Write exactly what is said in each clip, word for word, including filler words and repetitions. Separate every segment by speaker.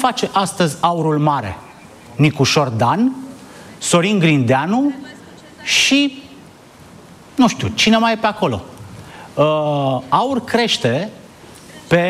Speaker 1: face astăzi aurul mare? Nicușor Dan, Sorin Grindeanu și, nu știu, cine mai e pe acolo? Uh, aur crește pe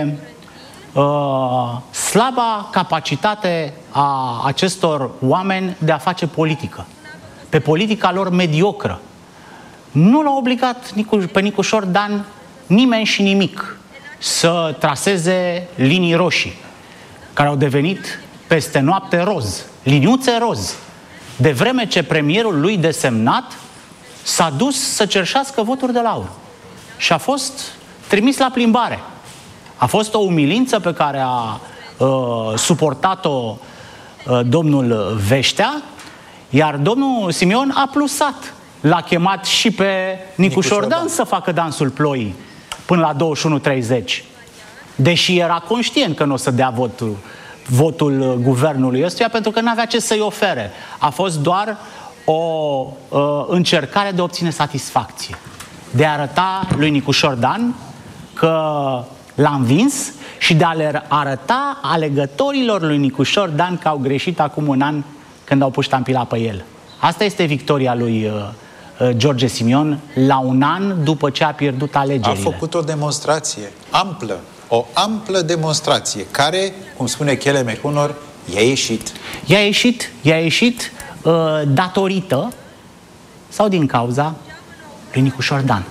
Speaker 1: uh, slaba capacitate a acestor oameni de a face politică, pe politica lor mediocră. Nu l-a obligat pe Nicușor Dan nimeni și nimic să traseze linii roșii, care au devenit peste noapte roz, liniuțe roz, de vreme ce premierul lui desemnat s-a dus să cerșească voturi de la aur și a fost trimis la plimbare. A fost o umilință pe care a uh, suportat-o uh, domnul Veștea, iar domnul Simion a plusat. L-a chemat și pe Nicușor Dan să facă dansul ploii până la douăzeci și unu treizeci. Deși era conștient că nu o să dea votul, votul guvernului ăstuia, pentru că n-avea ce să-i ofere. A fost doar o uh, încercare de a obține satisfacție, de a arăta lui Nicușor Dan că l-a învins și de a le arăta alegătorilor lui Nicușor Dan că au greșit acum un an când au pus ștampila pe el. Asta este victoria lui uh, George Simion la un an după ce a pierdut alegerile.
Speaker 2: A făcut o demonstrație amplă, o amplă demonstrație, care, cum spune Chele Mecunor, i-a ieșit.
Speaker 1: I-a ieșit, i-a ieșit uh, datorită sau din cauza lui Nicușor Dan.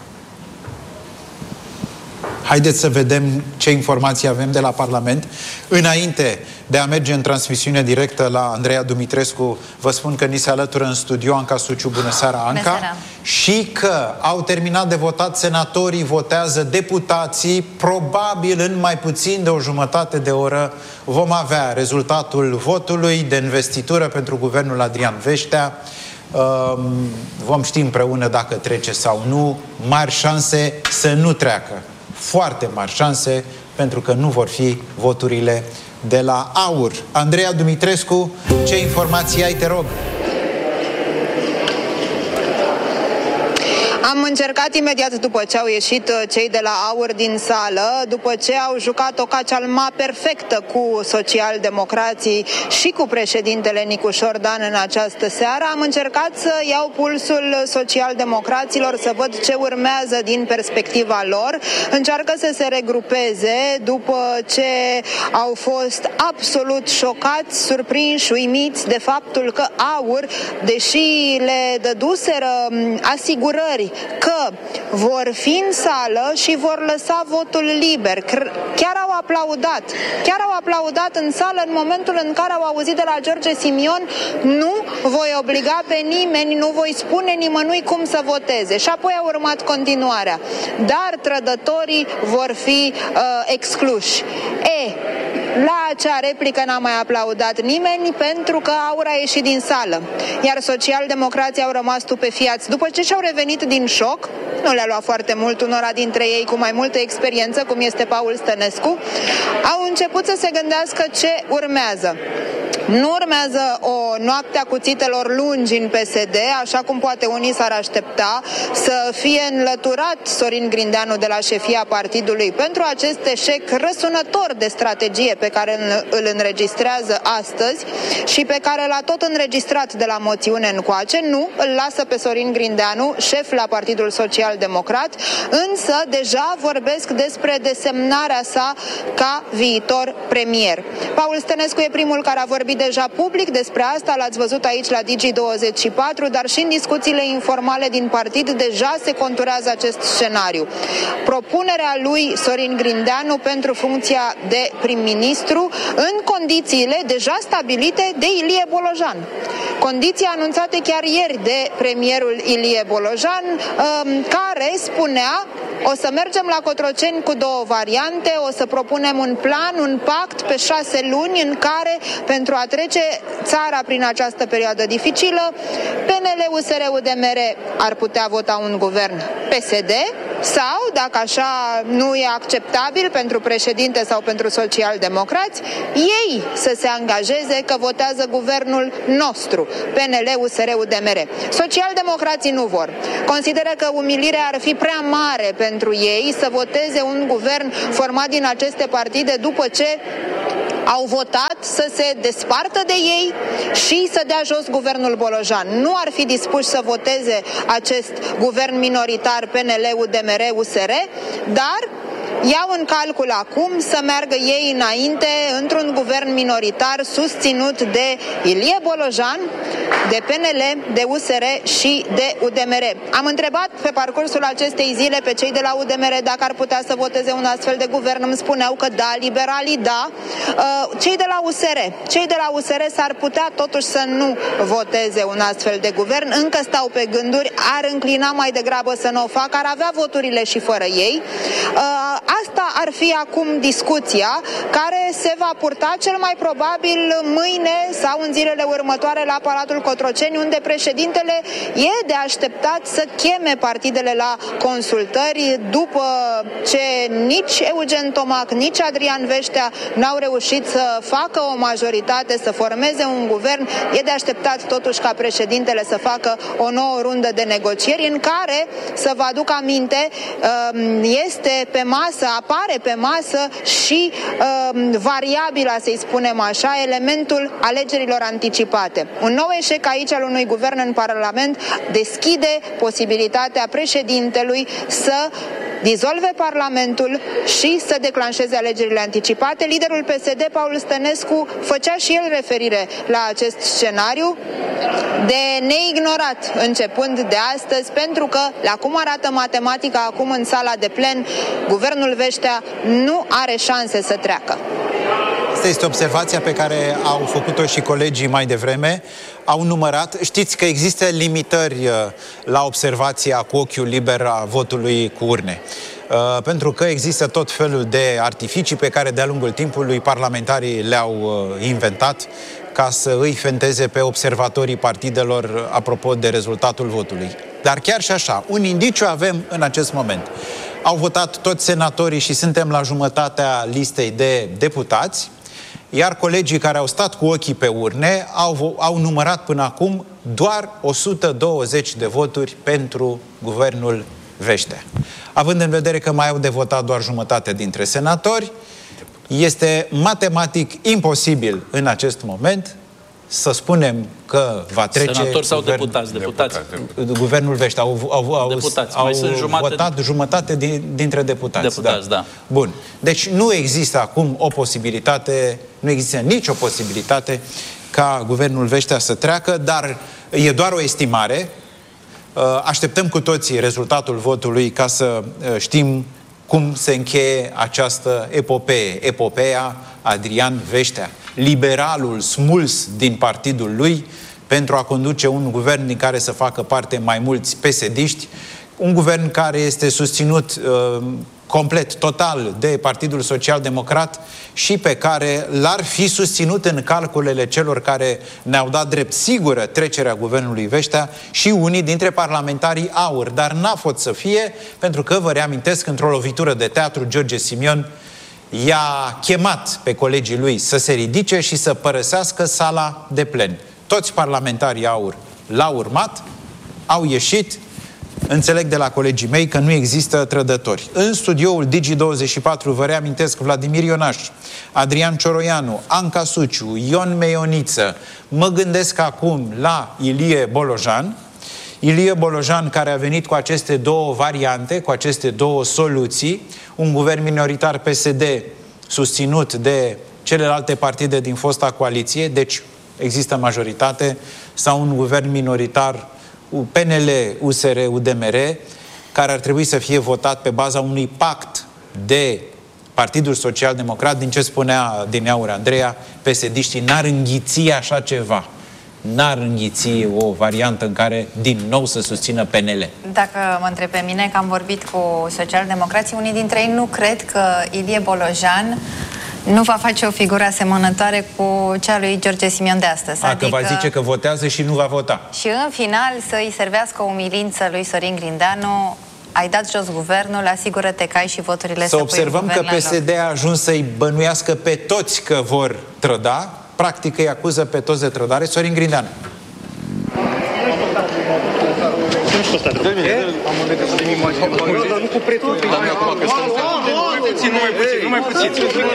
Speaker 2: Haideți să vedem ce informații avem de la Parlament. Înainte de a merge în transmisiune directă la Andreea Dumitrescu, vă spun că ni se alătură în studio Anca Suciu. Bună seara, Anca! Bună seara. Și că au terminat de votat senatorii, votează deputații. Probabil în mai puțin de o jumătate de oră vom avea rezultatul votului de investitură pentru guvernul Adrian Veștea. Vom ști împreună dacă trece sau nu. Mari șanse să nu treacă. Foarte mari șanse, pentru că nu vor fi voturile de la aur. Andreea Dumitrescu, ce informații ai, te rog?
Speaker 3: Am încercat imediat după ce au ieșit cei de la aur din sală, după ce au jucat o cacealma perfectă cu socialdemocrații și cu președintele Nicușor Dan în această seară, am încercat să iau pulsul socialdemocraților, să văd ce urmează din perspectiva lor. Încearcă să se regrupeze după ce au fost absolut șocați, surprinși, uimiți de faptul că aur, deși le dăduseră asigurări că vor fi în sală și vor lăsa votul liber. Chiar au aplaudat. Chiar au aplaudat în sală în momentul în care au auzit de la George Simion: nu voi obliga pe nimeni, nu voi spune nimănui cum să voteze. Și apoi a urmat continuarea. Dar trădătorii vor fi uh, excluși. E, la acea replică n-a mai aplaudat nimeni, pentru că aur a ieșit din sală. Iar socialdemocrații au rămas stupefiați. După ce și-au revenit din șoc, nu le-a luat foarte mult unora dintre ei cu mai multă experiență, cum este Paul Stănescu, au început să se gândească ce urmează. Nu urmează o noapte a cuțitelor lungi în P S D, așa cum poate unii s-ar aștepta, să fie înlăturat Sorin Grindeanu de la șefia partidului pentru acest eșec răsunător de strategie pe care îl înregistrează astăzi și pe care l-a tot înregistrat de la moțiune încoace. Nu, îl lasă pe Sorin Grindeanu, șef la Partidul Social Democrat, însă deja vorbesc despre desemnarea sa ca viitor premier. Paul Stănescu e primul care a vorbit deja public despre asta, l-ați văzut aici la Digi douăzeci și patru, dar și în discuțiile informale din partid deja se conturează acest scenariu. Propunerea lui Sorin Grindeanu pentru funcția de prim-ministru în condițiile deja stabilite de Ilie Bolojan. Condiții anunțate chiar ieri de premierul Ilie Bolojan, care spunea: o să mergem la Cotroceni cu două variante, o să propunem un plan, un pact pe șase luni în care, pentru a trece țara prin această perioadă dificilă, P N L, U S R, U D M R ar putea vota un guvern P S D sau, dacă așa nu e acceptabil pentru președinte sau pentru socialdemocrați, ei să se angajeze că votează guvernul nostru, P N L, U S R, U D M R. Socialdemocrații nu vor. Consideră că umilirea ar fi prea mare pentru ei să voteze un guvern format din aceste partide după ce au votat să se despartă de ei și să dea jos guvernul Bolojan. Nu ar fi dispuși să voteze acest guvern minoritar P N L, U D M R, U S R, dar iau în calcul acum să meargă ei înainte într-un guvern minoritar susținut de Ilie Bolojan, de P N L, de U S R și de U D M R. Am întrebat pe parcursul acestei zile pe cei de la U D M R dacă ar putea să voteze un astfel de guvern. Îmi spuneau că da, liberalii da. Cei de la U S R, cei de la U S R s-ar putea totuși să nu voteze un astfel de guvern. Încă stau pe gânduri, ar înclina mai degrabă să nu o facă, ar avea voturile și fără ei. Asta ar fi acum discuția care se va purta cel mai probabil mâine sau în zilele următoare la Palatul Cotroceni, unde președintele e de așteptat să cheme partidele la consultări după ce nici Eugen Tomac, nici Adrian Veștea n-au reușit să facă o majoritate, să formeze un guvern. E de așteptat totuși ca președintele să facă o nouă rundă de negocieri în care, să vă aduc aminte, este pe masă, apare pe masă și variabila, să-i spunem așa, elementul alegerilor anticipate. Un nou eșec aici al unui guvern în Parlament deschide posibilitatea președintelui să dizolve Parlamentul și să declanșeze alegerile anticipate. Liderul P S D, Paul Stănescu, făcea și el referire la acest scenariu de neignorat începând de astăzi, pentru că, la cum arată matematica acum în sala de plen, guvernul Veștea nu are șanse să treacă.
Speaker 2: Asta este observația pe care au făcut-o și colegii mai devreme. Au numărat. Știți că există limitări la observația cu ochiul liber a votului cu urne. Uh, pentru că există tot felul de artificii pe care de-a lungul timpului parlamentarii le-au uh, inventat ca să îi fenteze pe observatorii partidelor apropo de rezultatul votului. Dar chiar și așa, un indiciu avem în acest moment. Au votat toți senatorii și suntem la jumătatea listei de deputați, iar colegii care au stat cu ochii pe urne au, au numărat până acum doar o sută douăzeci de voturi pentru guvernul Veștea. Având în vedere că mai au de votat doar jumătate dintre senatori, este matematic imposibil în acest moment să spunem că va trece...
Speaker 4: Senatori sau
Speaker 2: guvern...
Speaker 4: deputați? Deputați.
Speaker 2: Guvernul Veștea. Au, au, au,
Speaker 4: deputați.
Speaker 2: au
Speaker 4: mai sunt jumate...
Speaker 2: votat jumătate din, dintre deputați.
Speaker 4: Deputați, da. da.
Speaker 2: Bun. Deci nu există acum o posibilitate, nu există nicio posibilitate ca guvernul Veștea să treacă, dar e doar o estimare. Așteptăm cu toții rezultatul votului ca să știm cum se încheie această epopee. Epopeea Adrian Veștea, liberalul smuls din partidul lui pentru a conduce un guvern din care să facă parte mai mulți P S D-iști, un guvern care este susținut uh, complet, total de Partidul Social Democrat și pe care l-ar fi susținut în calculele celor care ne-au dat drept sigură trecerea guvernului Veștea și unii dintre parlamentarii AUR, dar n-a fost să fie, pentru că, vă reamintesc, într-o lovitură de teatru, George Simion i-a chemat pe colegii lui să se ridice și să părăsească sala de plen. Toți parlamentarii AUR l-au urmat, au ieșit. Înțeleg de la colegii mei că nu există trădători. În studioul Digi douăzeci și patru vă reamintesc Vladimir Ionaș, Adrian Cioroianu, Anca Suciu, Ion Meioniță. Mă gândesc acum la Ilie Bolojan. Ilie Bolojan, care a venit cu aceste două variante, cu aceste două soluții, un guvern minoritar P S D susținut de celelalte partide din fosta coaliție, deci există majoritate, sau un guvern minoritar P N L, U S R, U D M R, care ar trebui să fie votat pe baza unui pact de Partidul Social Democrat. Din ce spunea Dineaur Andreea, P S D-știi n-ar înghiți așa ceva. N-ar înghiți o variantă în care din nou să susțină P N L.
Speaker 5: Dacă mă întreb pe mine, că am vorbit cu socialdemocrații, unii dintre ei nu cred că Ilie Bolojan nu va face o figură asemănătoare cu cea lui George Simion de astăzi.
Speaker 2: A,
Speaker 5: adică...
Speaker 2: că va zice că votează și nu va vota.
Speaker 5: Și în final să-i servească o umilință lui Sorin Grindeanu: ai dat jos guvernul, asigură-te că ai și voturile să,
Speaker 2: să observăm că P S D a ajuns să-i bănuiască pe toți că vor trăda. Practic îi acuză pe toți de trădare. Sorin Grindeanu.
Speaker 4: puțin, nu mai puțin, nu mai puțin.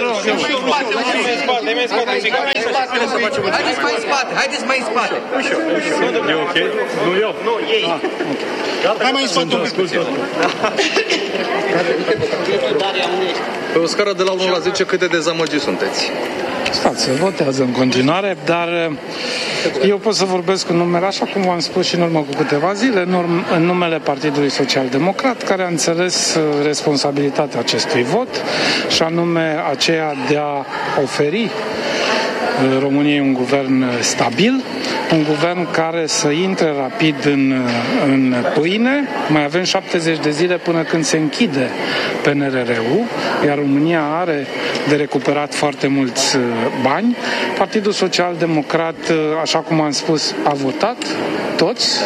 Speaker 6: Haideți mai în spate, haideți mai în spate.
Speaker 4: E ok? Nu eu? Nu, ei. Hai mai în spate un pic.
Speaker 7: Pe o scară de la unu la zece, cât de dezamăgiți sunteți?
Speaker 8: Stați, se votează în continuare, dar eu pot să vorbesc în numele, așa cum v-am spus și în urmă cu câteva zile, în, urm, în numele Partidului Social Democrat, care a înțeles responsabilitatea acestui vot și anume aceea de a oferi României un guvern stabil, un guvern care să intre rapid în, în pâine. Mai avem șaptezeci de zile până când se închide P N R R-ul, iar România are de recuperat foarte mulți bani. Partidul Social Democrat, așa cum am spus, a votat toți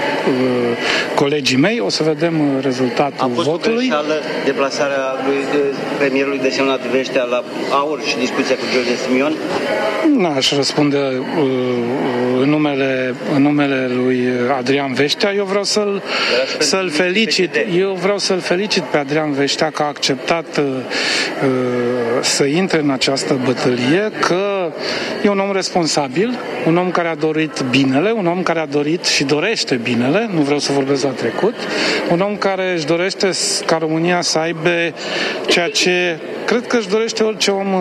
Speaker 8: colegii mei, o să vedem rezultatul votului. A fost
Speaker 9: o greșeală deplasarea lui premierului desemnat Veștea la Aur și discuția cu George Simion?
Speaker 8: N-aș răspunde uh, în, numele, în numele lui Adrian Veștea. Eu vreau să-l, să-l felicit. Eu vreau să-l felicit pe Adrian Veștea că a acceptat uh, să intre în această bătălie, că e un om responsabil, un om care a dorit binele, un om care a dorit și dorește binele, nu vreau să vorbesc la trecut, un om care își dorește ca România să aibă ceea ce cred că își dorește orice om,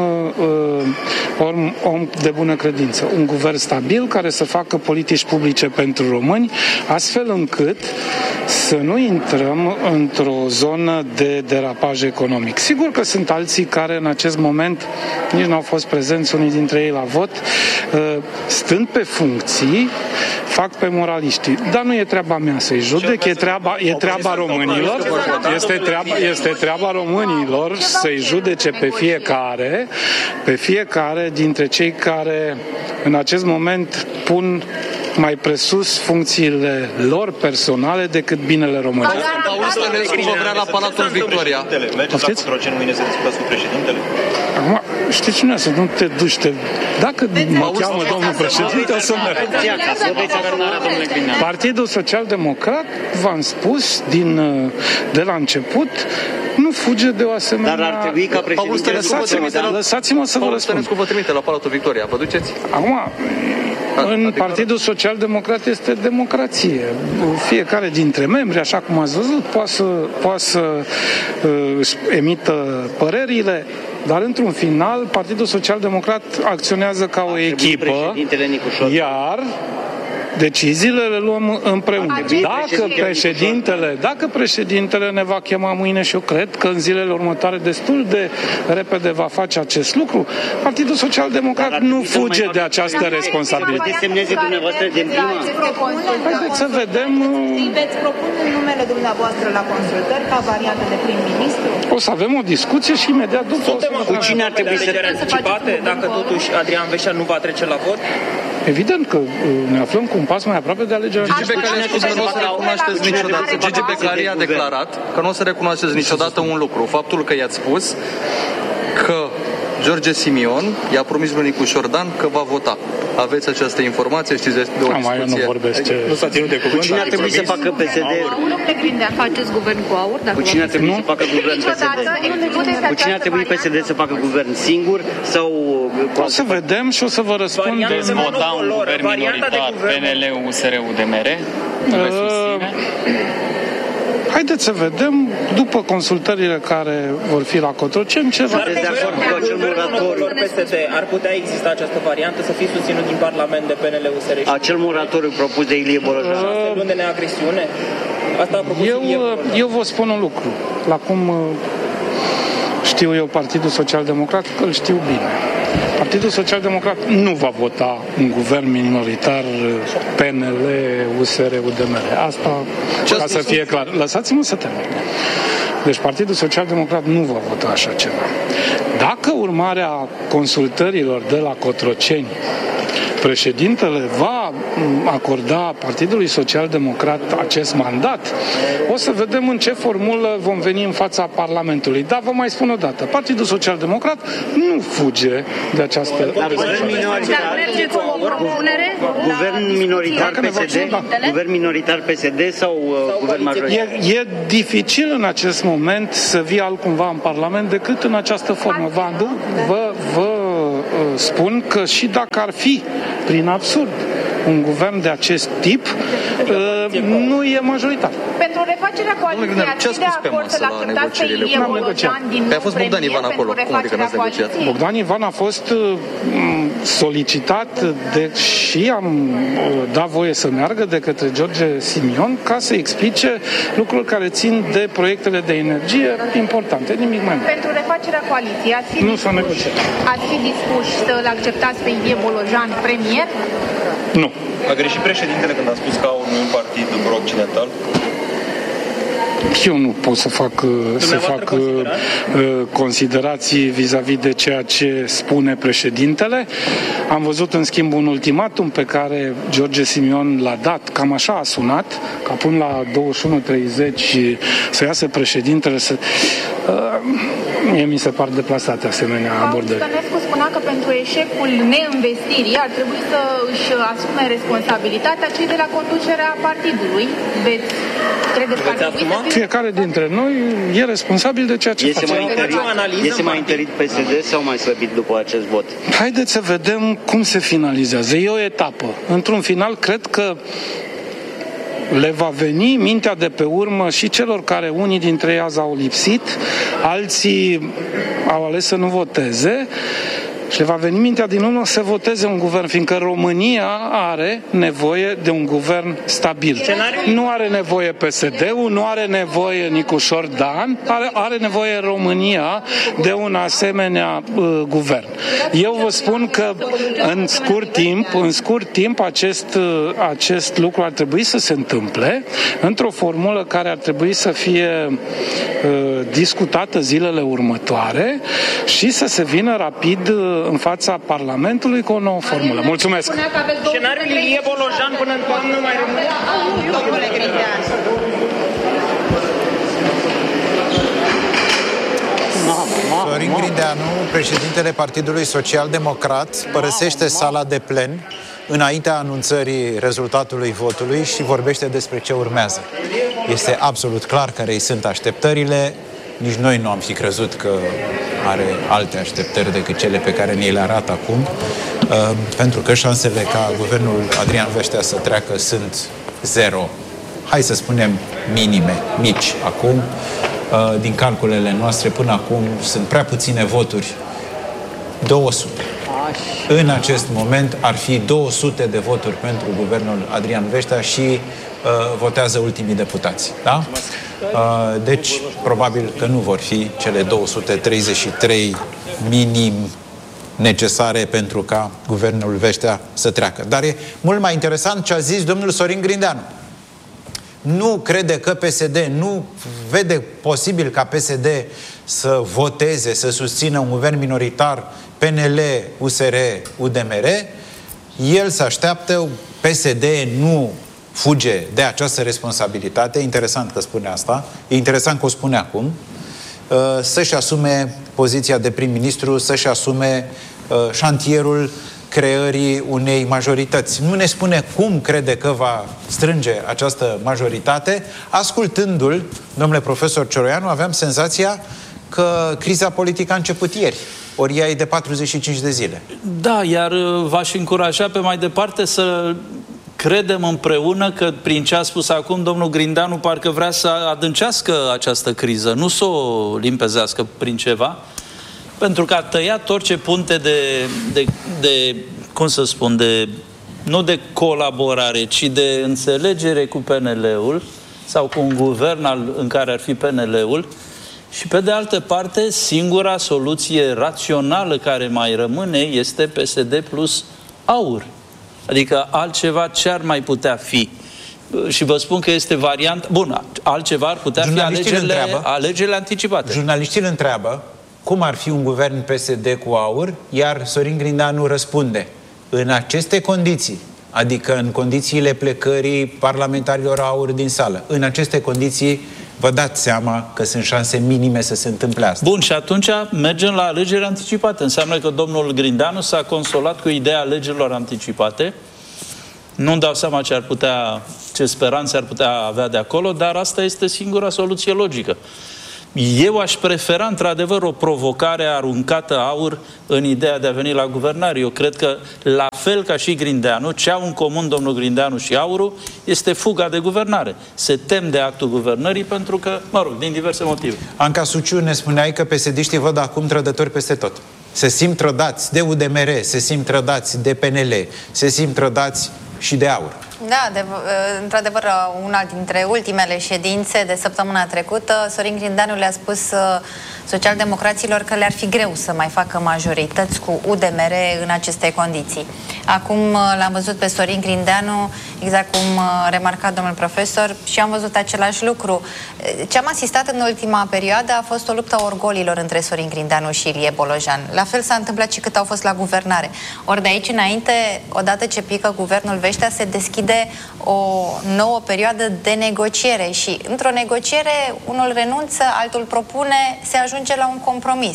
Speaker 8: om, om de bună credință. Un guvern stabil care să facă politici publice pentru români, astfel încât să nu intrăm într-o zonă de derapaj economic. Sigur că sunt alții care în acest moment nici nu au fost prezenți, unii dintre ei la vot, stând pe funcții, fac pe moraliștii. Dar nu e treaba mea să-i judec, e treaba, e treaba românilor, este treaba, este treaba românilor să-i judece pe fiecare, pe fiecare dintre cei care în acest moment pun mai presus funcțiile lor personale decât binele românilor.
Speaker 7: Paul Stănescu vă vrea la Palatul Victoria.
Speaker 4: Mergeți la Cotroceni mâine să discutați cu președintele?
Speaker 8: Acum, știi cine să nu te duci, te... Dacă mă cheamă domnul președinte, o să merg. Partidul Social Democrat, v-am spus din, de la început, nu fuge de o asemenea...
Speaker 9: Dar ar trebui ca președintele...
Speaker 8: Lăsați-mă, lăsați-mă să vă răspund.
Speaker 7: Paul Stănescu vă trimite la Palatul Victoria, vă duceți?
Speaker 8: Acum, în Partidul Social Democrat este democrație. Fiecare dintre membri, așa cum ați văzut, poate să, poate să uh, emită părerile, dar într-un final Partidul Social Democrat acționează ca o echipă, iar deciziile le luăm împreună. Dacă președintele, dacă președintele ne va chema mâine, și eu cred că în zilele următoare destul de repede va face acest lucru, Partidul Social Democrat nu fuge de această responsabilitate. Haideți să vedem.
Speaker 3: Veți propune în numele dumneavoastră la consultări ca variantă de prim-ministru?
Speaker 8: O să avem o discuție și imediat după.
Speaker 9: Suntem cu cine ar trebui să
Speaker 6: anticipate dacă totuși Adrian Veștea nu va trece la vot?
Speaker 8: Evident că ne aflăm cu un pas mai aproape de alegerea.
Speaker 7: Gigi Becali a spus că nu o să recunoașteți niciodată. Gigi Becali a declarat că nu o să recunoașteți niciodată un lucru. Faptul că i-ați spus că George Simion i-a promis lui Nicu Șordan că va vota. Aveți această informație? Știți de o discuție?
Speaker 8: Eu nu vorbesc. Ce...
Speaker 4: Nu s-a ținut de cuvânt.
Speaker 9: Cu cine ar trebui să facă P S D?
Speaker 5: Faceți guvern cu Aur?
Speaker 9: Cu cine ar trebui să facă guvern P S D? Cu cine ar trebui P S D să facă guvern singur sau...
Speaker 8: O să vedem și o să vă răspund.
Speaker 10: Veți vota un guvern minoritar P N L U S R U D M R? Veți susține?
Speaker 8: Haideți să vedem, după consultările care vor fi la Cotroceni, ce va...
Speaker 9: Sunteți de acord cu acel moratoriu?
Speaker 6: P S D ar putea exista această variantă să fie susținut din Parlament de P N L U S R?
Speaker 9: Acel moratoriu propus de Ilie Bolojan.
Speaker 6: Șase luni de neagresiune? Asta a propus
Speaker 8: eu,
Speaker 6: Ilie Bolojan.
Speaker 8: eu vă spun un lucru. La cum știu eu Partidul Social Democrat, că îl știu bine. Partidul Social Democrat nu va vota un guvern minoritar P N L, U S R, U D M R. Asta, ce ca să fie clar. Lăsați-mă să termin. Deci Partidul Social Democrat nu va vota așa ceva. Dacă urmarea consultărilor de la Cotroceni președintele va acorda Partidului Social-Democrat acest mandat, o să vedem în ce formulă vom veni în fața Parlamentului. Dar vă mai spun o dată, Partidul Social-Democrat nu fuge de această...
Speaker 9: Guvern minoritar P S D? Guvern minoritar P S D sau uh, guvern majoritar?
Speaker 8: E, e dificil în acest moment să vii altcumva în Parlament decât în această formă. Vă, vă, vă uh, spun că și dacă ar fi, prin absurd, un guvern de acest tip, uh, nu e majoritar.
Speaker 11: Pentru refacerea coaliției, ați de acord să-l acceptați pe Ilie Bolojan din nou
Speaker 7: a fost Bogdan Ivan acolo. Cum adică n-ați negociat?
Speaker 8: Bogdan Ivan a fost solicitat, deși am dat voie să meargă de către George Simion, ca să explice lucruri care țin de proiectele de energie importante, nimic mai mult.
Speaker 11: Pentru refacerea coaliției, ați fi
Speaker 8: nu s-a negociat.
Speaker 11: Ați fi dispuși să-l acceptați pe Ilie Bolojan premier?
Speaker 8: Nu.
Speaker 6: A greșit președintele când a spus că au un partid pro-occidental?
Speaker 8: Eu nu pot să fac, să fac uh, considerații vis-a-vis de ceea ce spune președintele. Am văzut în schimb un ultimatum pe care George Simion l-a dat, cam așa a sunat, ca până la douăzeci și unu treizeci să iasă președintele să... Uh, mie mi se par deplasate asemenea abordări.
Speaker 11: Stănescu spunea că pentru eșecul neînvestirii ar trebui să își asume responsabilitatea cei de la conducerea partidului. Veți, credeți că ar trebui să fie...
Speaker 8: Fiecare dintre noi e responsabil de ceea ce
Speaker 9: este
Speaker 8: face.
Speaker 9: Mai întărit, este mai întărit P S D sau mai slăbit după acest vot?
Speaker 8: Haideți să vedem cum se finalizează. E o etapă. Într-un final, cred că le va veni mintea de pe urmă și celor care unii dintre ei azi au lipsit, alții au ales să nu voteze, și le va veni mintea din urmă să voteze un guvern, fiindcă România are nevoie de un guvern stabil. Nu are nevoie P S D-ul, nu are nevoie Nicușor Dan, are, are nevoie România de un asemenea uh, guvern. Eu vă spun că în scurt timp, în scurt timp acest, uh, acest lucru ar trebui să se întâmple într-o formulă care ar trebui să fie uh, discutată zilele următoare și să se vină rapid uh, în fața Parlamentului cu o nouă formulă. Mulțumesc!
Speaker 6: Scenariul Ilie Bolojan până în toamnă mai rămâne?
Speaker 2: Sorin Grindeanu, președintele Partidului Social-Democrat, părăsește sala de plen înaintea anunțării rezultatului votului și vorbește despre ce urmează. Este absolut clar care îi sunt așteptările. Nici noi nu am fi crezut că are alte așteptări decât cele pe care ni le arată acum, uh, pentru că șansele ca guvernul Adrian Veștea să treacă sunt zero. Hai să spunem minime, mici acum. Uh, din calculele noastre până acum sunt prea puține voturi. două sute. În acest moment ar fi două sute de voturi pentru guvernul Adrian Veștea și uh, votează ultimii deputați. Da? Uh, deci, probabil că nu vor fi cele două sute treizeci și trei minim necesare pentru ca guvernul Veștea să treacă. Dar e mult mai interesant ce a zis domnul Sorin Grindeanu. Nu crede că P S D, nu vede posibil ca P S D să voteze, să susțină un guvern minoritar P N L, U S R, U D M R. El se așteaptă, P S D nu fuge de această responsabilitate. Interesant că spune asta. E interesant că o spune acum. Să-și asume poziția de prim-ministru, să-și asume șantierul creării unei majorități. Nu ne spune cum crede că va strânge această majoritate. Ascultându-l, domnule profesor Cioroianu, aveam senzația că criza politică a început ieri. Ori ea e de patruzeci și cinci de zile.
Speaker 12: Da, iar v-aș încuraja pe mai departe să credem împreună că prin ce a spus acum domnul Grindeanu parcă vrea să adâncească această criză, nu să o limpezească prin ceva, pentru că a tăiat orice punte de, de, de, cum să spun, de, nu de colaborare, ci de înțelegere cu P N L-ul sau cu un guvern al, în care ar fi P N L-ul. Și pe de altă parte, singura soluție rațională care mai rămâne este P S D plus AUR. Adică altceva ce ar mai putea fi? Și vă spun că este variant... Bun, altceva ar putea fi alegerile, alegerile anticipate.
Speaker 2: Jurnaliștii îl întreabă cum ar fi un guvern P S D cu AUR, iar Sorin Grindeanu răspunde: în aceste condiții, adică în condițiile plecării parlamentarilor AUR din sală, în aceste condiții vă dați seama că sunt șanse minime să se întâmple asta.
Speaker 12: Bun, și atunci mergem la alegeri anticipate. Înseamnă că domnul Grindeanu s-a consolat cu ideea alegerilor anticipate. Nu-mi dau seama ce ar putea, ce speranțe ar putea avea de acolo, dar asta este singura soluție logică. Eu aș prefera, într-adevăr, o provocare aruncată AUR în ideea de a veni la guvernare. Eu cred că, la fel ca și Grindeanu, ce au în comun domnul Grindeanu și AUR-ul este fuga de guvernare. Se tem de actul guvernării pentru că, mă rog, din diverse motive.
Speaker 2: Anca Suciu, ne spuneai că P S D-știi văd acum trădători peste tot. Se simt trădați de U D M R, se simt trădați de P N L, se simt trădați și de AUR.
Speaker 5: Da, de, într-adevăr, una dintre ultimele ședințe de săptămâna trecută, Sorin Grindeanu le-a spus socialdemocraților că le-ar fi greu să mai facă majorități cu U D M R în aceste condiții. Acum l-am văzut pe Sorin Grindeanu, exact cum remarca domnul profesor, și am văzut același lucru. Ce am asistat în ultima perioadă a fost o luptă a orgolilor între Sorin Grindeanu și Ilie Bolojan. La fel s-a întâmplat și cât au fost la guvernare. Ori de aici înainte, odată ce pică guvernul Veștea, se deschide o nouă perioadă de negociere și într-o negociere unul renunță, altul propune, se ajunge la un compromis.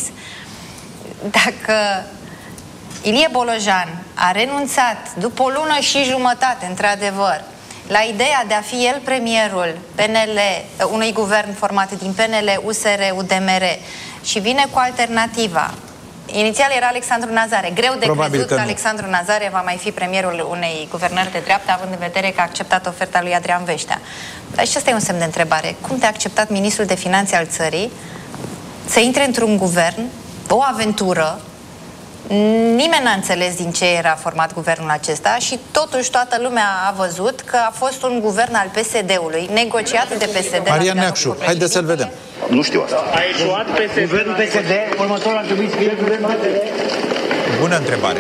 Speaker 5: Dacă Ilie Bolojan a renunțat după o lună și jumătate, într-adevăr, la ideea de a fi el premierul P N L, unui guvern format din P N L, U S R, U D M R, și vine cu alternativa. Inițial era Alexandru Nazare. Greu de Probabil crezut că, că Alexandru Nazare va mai fi premierul unei guvernări de dreapta, având în vedere că a acceptat oferta lui Adrian Veștea. Dar și asta e un semn de întrebare. Cum te-a acceptat ministrul de finanțe al țării să intre într-un guvern, o aventură? Nimeni n-a înțeles din ce era format guvernul acesta și totuși toată lumea a văzut că a fost un guvern al P S D-ului, negociat de P S D.
Speaker 2: Marian Neacșu, haideți să-l vedem.
Speaker 13: Nu știu asta.
Speaker 6: A ieșuat P S D.
Speaker 13: Guvernul P S D, următorul ar trebui să fie guvernul P S D.
Speaker 2: Bună întrebare.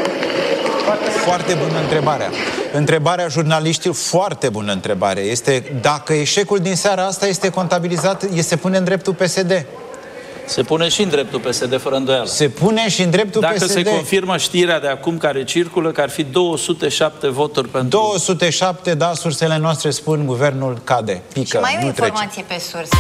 Speaker 2: Foarte bună întrebarea. Întrebarea jurnaliștilor, foarte bună întrebare. Este dacă eșecul din seara asta este contabilizat, se pune în dreptul P S D.
Speaker 12: Se pune și în dreptul P S D, fără îndoială.
Speaker 2: Se pune și în dreptul
Speaker 12: Dacă
Speaker 2: P S D.
Speaker 12: Dacă se confirmă știrea de acum care circulă, că ar fi două sute șapte voturi pentru...
Speaker 2: două sute șapte, da, sursele noastre spun guvernul cade, pică,
Speaker 5: și mai e o
Speaker 2: nu
Speaker 5: informație
Speaker 2: trece.
Speaker 5: pe sursă.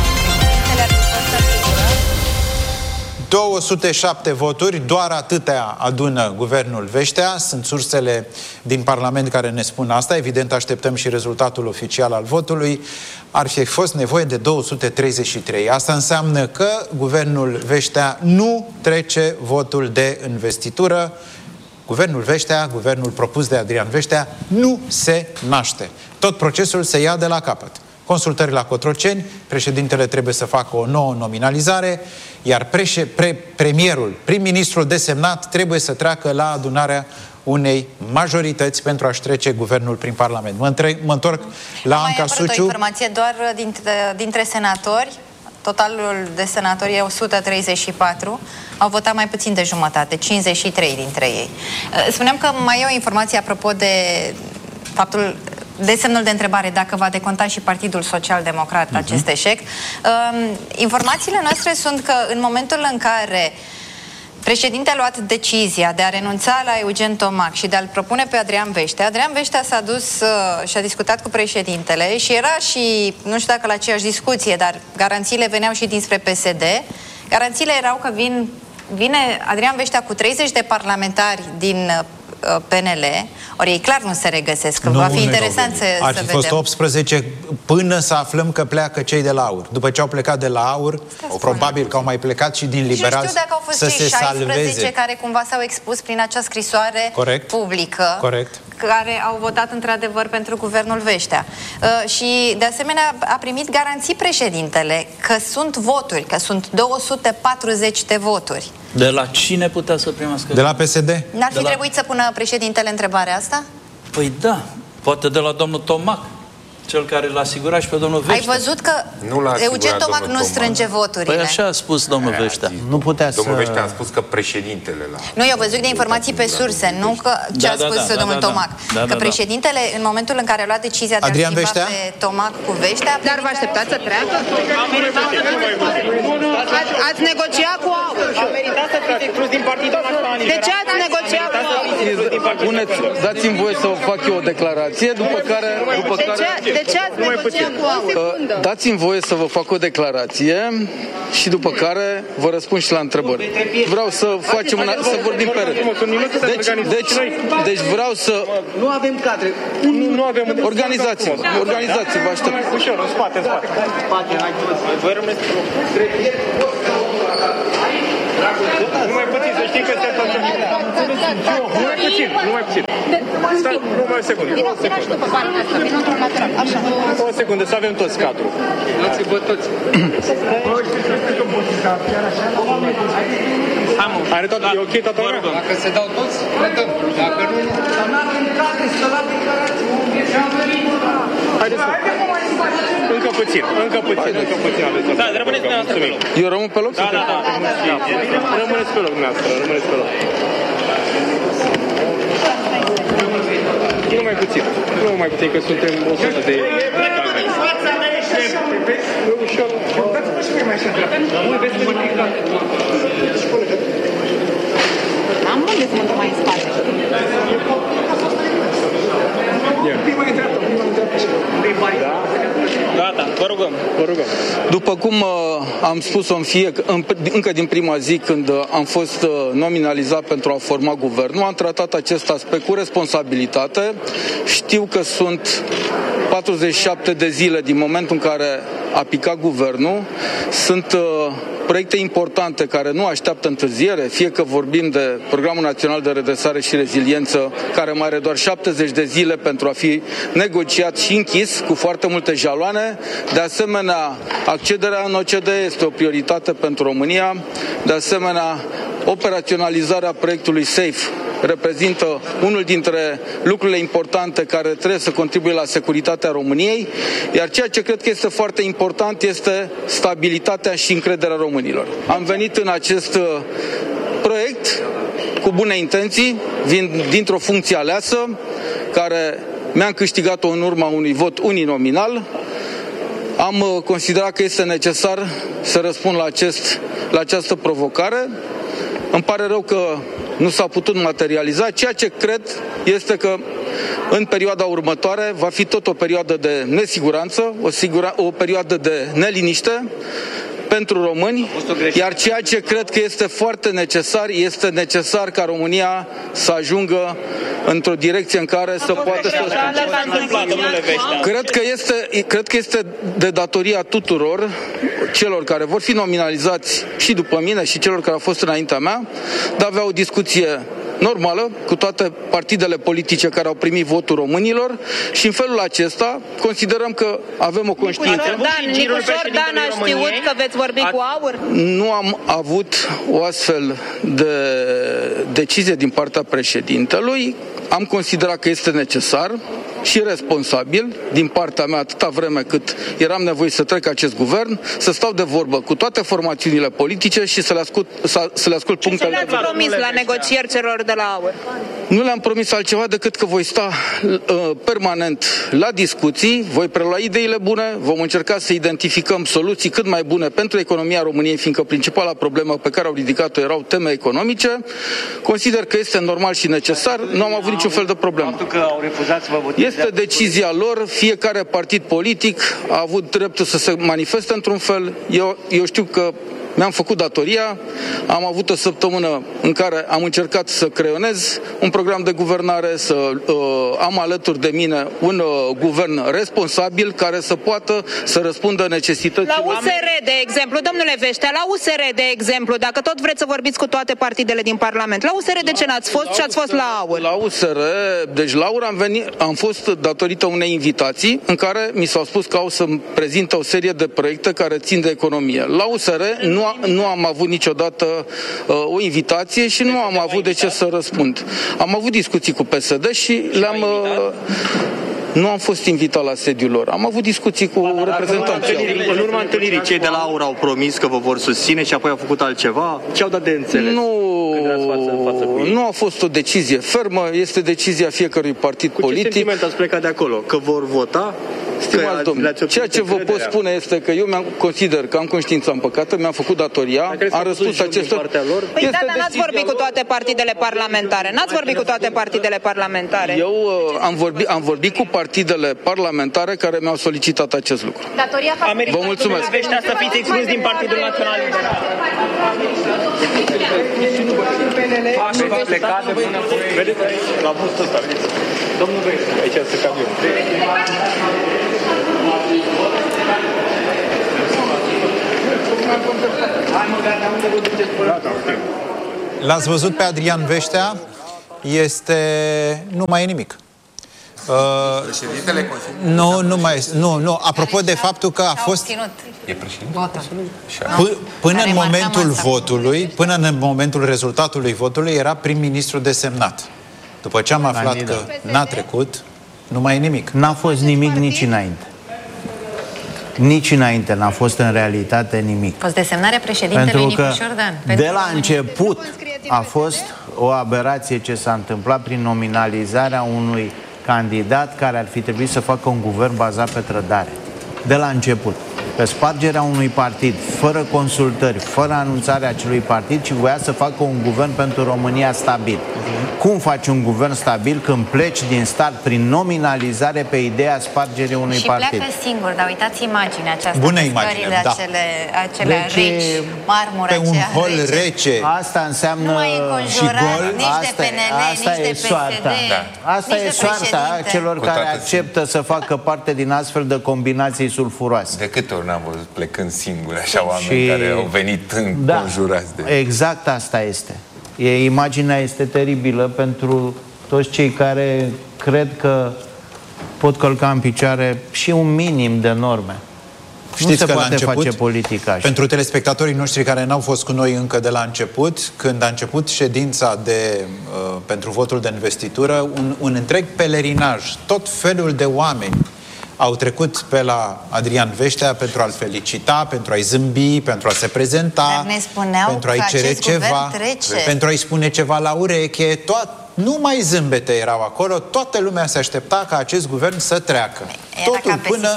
Speaker 2: două sute șapte voturi, doar atâtea adună guvernul Veștea. Sunt sursele din Parlament care ne spun asta. Evident, așteptăm și rezultatul oficial al votului. Ar fi fost nevoie de două sute treizeci și trei. Asta înseamnă că guvernul Veștea nu trece votul de investitură. Guvernul Veștea, guvernul propus de Adrian Veștea, nu se naște. Tot procesul se ia de la capăt. Consultări la Cotroceni, președintele trebuie să facă o nouă nominalizare, iar preșe, pre, premierul, prim-ministrul desemnat trebuie să treacă la adunarea unei majorități pentru a-și trece guvernul prin Parlament. Mă, între, mă întorc la
Speaker 5: Mai
Speaker 2: Anca Suciu.
Speaker 5: o informație doar dintre, dintre senatori. Totalul de senatori e o sută treizeci și patru. Au votat mai puțin de jumătate, cincizeci și trei dintre ei. Spuneam că mai e o informație apropo de faptul, de semnul de întrebare, dacă va deconta și Partidul Social-Democrat uh-huh. acest eșec. Uh, informațiile noastre sunt că în momentul în care președintele a luat decizia de a renunța la Eugen Tomac și de a-l propune pe Adrian Veștea, Adrian Veștea s-a dus uh, și a discutat cu președintele și era și, nu știu dacă la aceeași discuție, dar garanțiile veneau și dinspre P S D. Garanțiile erau că vin, vine Adrian Veștea cu treizeci de parlamentari din uh, P N L, ori ei clar nu se regăsesc. Nu, va fi interesant să,
Speaker 2: ar
Speaker 5: să
Speaker 2: fi
Speaker 5: vedem.
Speaker 2: fost optsprezece până să aflăm că pleacă cei de la AUR. După ce au plecat de la AUR, probabil că au mai plecat și din Liberali să se salveze.
Speaker 5: Care cumva s-au expus prin acea scrisoare
Speaker 2: Corect.
Speaker 5: publică.
Speaker 2: Corect.
Speaker 5: Care au votat într-adevăr pentru guvernul Veștea. Uh, și de asemenea a primit garanții președintele că sunt voturi, că sunt două sute patruzeci de voturi.
Speaker 12: De la cine putea să primească?
Speaker 2: De la P S D.
Speaker 5: N-ar fi
Speaker 12: la...
Speaker 5: trebuit să pună președintele întrebarea asta?
Speaker 12: Păi da, poate de la domnul Tomac. Cel care l-a asigurat și pe domnul Veștea.
Speaker 5: Ai văzut că Eugen Tomac nu strânge voturile.
Speaker 12: Păi așa a spus domnul Veștea.
Speaker 1: Nu putea să...
Speaker 14: Domnul Veștea a spus că președintele la...
Speaker 5: Nu, eu văzut de informații pe surse, nu că ce
Speaker 12: Da,
Speaker 5: a
Speaker 12: da,
Speaker 5: spus
Speaker 12: da, da,
Speaker 5: domnul
Speaker 12: da, da.
Speaker 5: Tomac.
Speaker 12: Da,
Speaker 5: Că
Speaker 12: da, da.
Speaker 5: președintele, în momentul în care a luat decizia de a
Speaker 2: Adrian
Speaker 5: schimba
Speaker 2: Veștea?
Speaker 5: pe Tomac cu Veștea...
Speaker 3: Dar vă așteptați să treacă? Ați, ați negociat cu AUR.
Speaker 6: A meritat să fiți exclus din Partidul Național Liberal.
Speaker 3: De ce ați negociat cu AUR?
Speaker 15: Puneți, dați-mi voie să fac eu o declarație, după care... După
Speaker 3: De
Speaker 15: care
Speaker 3: ce, de ce ați negociat cu AUR?
Speaker 15: Uh, dați-mi voie să vă fac o declarație și după care vă răspund și la întrebări. Vreau să facem una, să vorbim pe rând. Deci, deci, deci vreau să...
Speaker 6: Nu avem cadre. Nu, nu avem...
Speaker 15: Organizați-vă, organizați-vă, aștept.
Speaker 6: Ușor, în spate, în spate. Spate, hai, voi rămâneți pe loc. Nu mai puțin, să știi că se face. Nu mai puțin, nu mai puțin. Stai, nu mai o secundă. O secundă, să avem toți cadrul.
Speaker 15: Luați-vă toți.
Speaker 6: Are tot, e ok toată lumea?
Speaker 15: Dacă se dau toți, le dăm. Dacă nu...
Speaker 6: Haideți să... Încă puțin, încă puțin, încă puțin aveți. Da, rămâneți dumneavoastră pe loc.
Speaker 15: Eu rămân pe loc?
Speaker 6: Da, da, da. Rămâneți pe loc dumneavoastră, rămâneți pe loc. Nu mai puțin, nu mai puțin, că suntem o sută de... E ușor. Dați-vă și mai așa dreapta. Nu veți verificat.
Speaker 3: Am unde să mă duc mai în spate.
Speaker 6: Prima e dreapta, prima e dreapta și da. Gata, vă rugăm, vă rugăm.
Speaker 15: După cum uh, am spus-o în fie, în, încă din prima zi când uh, am fost uh, nominalizat pentru a forma guvernul, am tratat acest aspect cu responsabilitate. Știu că sunt patruzeci și șapte de zile din momentul în care a picat guvernul. Sunt uh, proiecte importante care nu așteaptă întârziere, fie că vorbim de Programul Național de Redresare și Reziliență, care mai are doar șaptezeci de zile pentru a fi negociat și închis cu foarte multe jaloane. De asemenea, accederea în O C D E este o prioritate pentru România. De asemenea, operaționalizarea proiectului SAFE reprezintă unul dintre lucrurile importante care trebuie să contribuie la securitatea României, iar ceea ce cred că este foarte important este stabilitatea și încrederea românilor. Am venit în acest proiect cu bune intenții, vin dintr-o funcție aleasă, care mi-am câștigat-o în urma unui vot uninominal. Am considerat că este necesar să răspund la, acest, la această provocare. Îmi pare rău că nu s-a putut materializa. Ceea ce cred este că în perioada următoare va fi tot o perioadă de nesiguranță, o, sigura, o perioadă de neliniște pentru români, iar ceea ce cred că este foarte necesar, este necesar ca România să ajungă într-o direcție în care să poată să... Cred că este, cred că este de datoria tuturor celor care vor fi nominalizați și după mine și celor care au fost înaintea mea, de a avea o discuție normală cu toate partidele politice care au primit votul românilor și în felul acesta considerăm că avem o conștiință.
Speaker 3: Nicușor Dan a știut că veți vorbi cu AUR?
Speaker 15: Nu am avut o astfel de decizie din partea președintelui. Am considerat că este necesar și responsabil din partea mea, atâta vreme cât eram nevoit să trec acest guvern, să stau de vorbă cu toate formațiunile politice și să le ascult, să, să le ascult punctele.
Speaker 3: Ce le-ați promis la negocieri celor de la AUR?
Speaker 15: Nu le-am promis altceva decât că voi sta uh, permanent la discuții, voi prelua ideile bune, vom încerca să identificăm soluții cât mai bune pentru economia României, fiindcă principala problemă pe care au ridicat-o erau teme economice. Consider că este normal și necesar, nu am avut niciun fel de problemă. Este decizia lor, fiecare partid politic a avut dreptul să se manifeste într-un fel. Eu, eu știu că mi-am făcut datoria, am avut o săptămână în care am încercat să creionez un program de guvernare, să uh, am alături de mine un uh, guvern responsabil care să poată să răspundă necesităților.
Speaker 3: La U S R, de exemplu, domnule Veștea, la U S R, de exemplu, dacă tot vreți să vorbiți cu toate partidele din Parlament, la U S R de ce n-ați fost și ați fost la AUR?
Speaker 15: La U S R, deci la AUR am, venit, am fost datorită unei invitații în care mi s-au spus că au să-mi prezintă o serie de proiecte care țin de economie. La U S R nu a, nu am avut niciodată uh, o invitație și nu am avut de ce să răspund. Am avut discuții cu P S D și le-am... Uh, nu am fost invitat la sediul lor. Am avut discuții cu reprezentanții.
Speaker 9: În urma întâlnirii, cei de la AUR au promis că vă vor susține și apoi au făcut altceva. Ce au dat de înțeles?
Speaker 15: Nu, nu a fost o decizie fermă, este decizia fiecărui partid
Speaker 9: cu
Speaker 15: politic.
Speaker 9: Cu ce sentiment ați plecat de acolo? Că vor vota?
Speaker 15: Stimați domnule, ceea ce vă pot spune este că eu mi-am consider că am conștiința împăcată, mi-am făcut datoria, am răspuns acestor...
Speaker 3: Păi da, dar n-ați vorbit cu toate partidele parlamentare. N-ați vorbit cu toate partidele parlamentare.
Speaker 15: Eu uh, am, vorbit, am vorbit cu partidele parlamentare care mi-au solicitat acest lucru.
Speaker 3: Datoria
Speaker 15: Vă mulțumesc.
Speaker 9: Veștea să fiți exclus din Partidul Național Liberal. Vedeți, la bustul ăsta, vedeți? Domnul Veștea, aici să cam eu.
Speaker 2: L-ați văzut pe Adrian Veștea? Este... nu mai e nimic. Uh,
Speaker 14: Președintele Consiliului?
Speaker 2: Nu, nu mai este. Nu, nu. Apropo de faptul că a fost...
Speaker 14: E președinte?
Speaker 2: Până în momentul votului, până în momentul rezultatului votului, era prim-ministru desemnat. După ce am aflat că n-a trecut, nu mai e nimic.
Speaker 1: N-a fost nimic nici înainte. Nici înainte n-a fost în realitate nimic.
Speaker 5: A fost desemnarea președintelui Nicușor Dan.
Speaker 1: De la început a fost o aberație ce s-a întâmplat prin nominalizarea unui candidat care ar fi trebuit să facă un guvern bazat pe trădare. De la început. Pe spargerea unui partid, fără consultări, fără anunțarea acelui partid, ci voia să facă un guvern pentru România stabil. Uh-huh. Cum faci un guvern stabil când pleci din start prin nominalizare pe ideea spargerii unui
Speaker 5: și
Speaker 1: partid?
Speaker 5: Și pleacă singur, dar uitați imaginea aceasta.
Speaker 2: Bună imagine, da.
Speaker 5: Acele, acele deci, reci, marmură,
Speaker 2: pe un hol rece. rece.
Speaker 1: Asta înseamnă
Speaker 5: și gol. Nici
Speaker 1: asta,
Speaker 5: de P N L,
Speaker 1: asta
Speaker 5: nici
Speaker 1: e
Speaker 5: de P S D,
Speaker 1: soarta. Da. Asta e soarta celor care acceptă să facă parte din astfel de combinații sulfuroase.
Speaker 14: De câte ori n-am văzut plecând singuri așa oameni și... care au venit înconjurați
Speaker 1: da,
Speaker 14: de...
Speaker 1: Exact asta este. E, imaginea este teribilă pentru toți cei care cred că pot călca în picioare și un minim de norme.
Speaker 2: Știți
Speaker 1: nu se
Speaker 2: că
Speaker 1: poate
Speaker 2: la început,
Speaker 1: face politică așa.
Speaker 2: Pentru telespectatorii noștri care n-au fost cu noi încă de la început, când a început ședința de, uh, pentru votul de investitură, un, un întreg pelerinaj, tot felul de oameni au trecut pe la Adrian Veștea pentru a-l felicita, pentru a-i zâmbi, pentru a se prezenta, pentru a-i cere ceva, pentru a-i spune ceva la ureche. Toat, numai zâmbete erau acolo, toată lumea se aștepta ca acest guvern să treacă. Totul până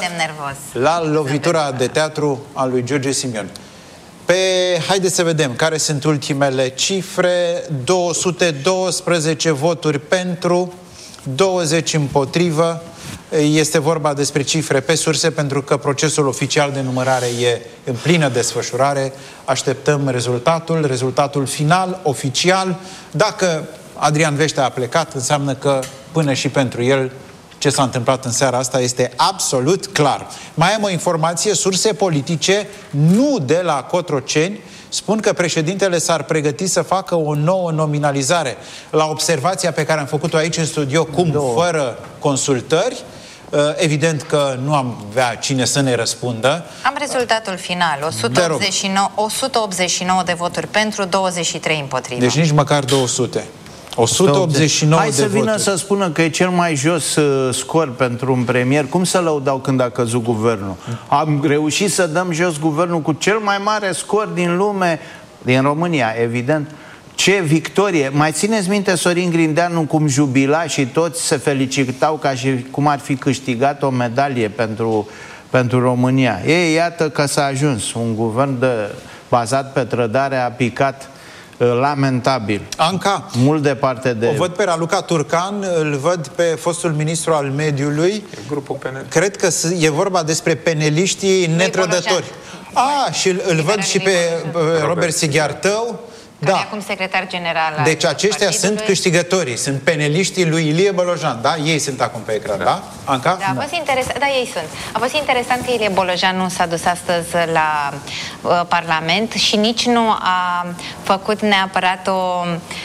Speaker 2: la lovitura de teatru a lui George Simion. Pe, haideți să vedem care sunt ultimele cifre. două sute douăsprezece voturi pentru, douăzeci împotrivă. Este vorba despre cifre pe surse, pentru că procesul oficial de numărare e în plină desfășurare. Așteptăm rezultatul, rezultatul final, oficial. Dacă Adrian Veștea a plecat, înseamnă că până și pentru el ce s-a întâmplat în seara asta este absolut clar. Mai am o informație, surse politice, nu de la Cotroceni, spun că președintele s-ar pregăti să facă o nouă nominalizare. La observația pe care am făcut-o aici în studio, cum Două. fără consultări, evident că nu am avea cine să ne răspundă.
Speaker 5: Am rezultatul final, o sută optzeci și nouă, o sută optzeci și nouă de voturi pentru, douăzeci și trei împotriva.
Speaker 2: Deci nici măcar două sute. o sută optzeci și nouă
Speaker 1: Hai
Speaker 2: de
Speaker 1: să vină
Speaker 2: voturi.
Speaker 1: să spună că e cel mai jos uh, scor pentru un premier. Cum să lăudau când a căzut guvernul? Am reușit să dăm jos guvernul cu cel mai mare scor din lume, din România, evident. Ce victorie! Mai țineți minte Sorin Grindeanu cum jubila și toți se felicitau ca și cum ar fi câștigat o medalie pentru, pentru România. Ei, iată că s-a ajuns. Un guvern de, bazat pe trădare a picat lamentabil.
Speaker 2: Anca,
Speaker 1: mult departe de...
Speaker 2: O văd pe Raluca Turcan, îl văd pe fostul ministru al mediului.
Speaker 14: E grupul P N L.
Speaker 2: Cred că e vorba despre peneliștii netrădători. A, și îl, îl văd și pe Robert, Robert Sighiartău.
Speaker 5: Care da. Acum secretar general al
Speaker 2: Deci aceștia
Speaker 5: partidului.
Speaker 2: sunt câștigătorii, sunt peneliștii lui Ilie Bolojan, da? Ei sunt acum pe ecran, da? da? Anca?
Speaker 5: Da, a fost interesant, da, ei sunt. A fost interesant că Ilie Bolojan nu s-a dus astăzi la uh, Parlament și nici nu a făcut neapărat o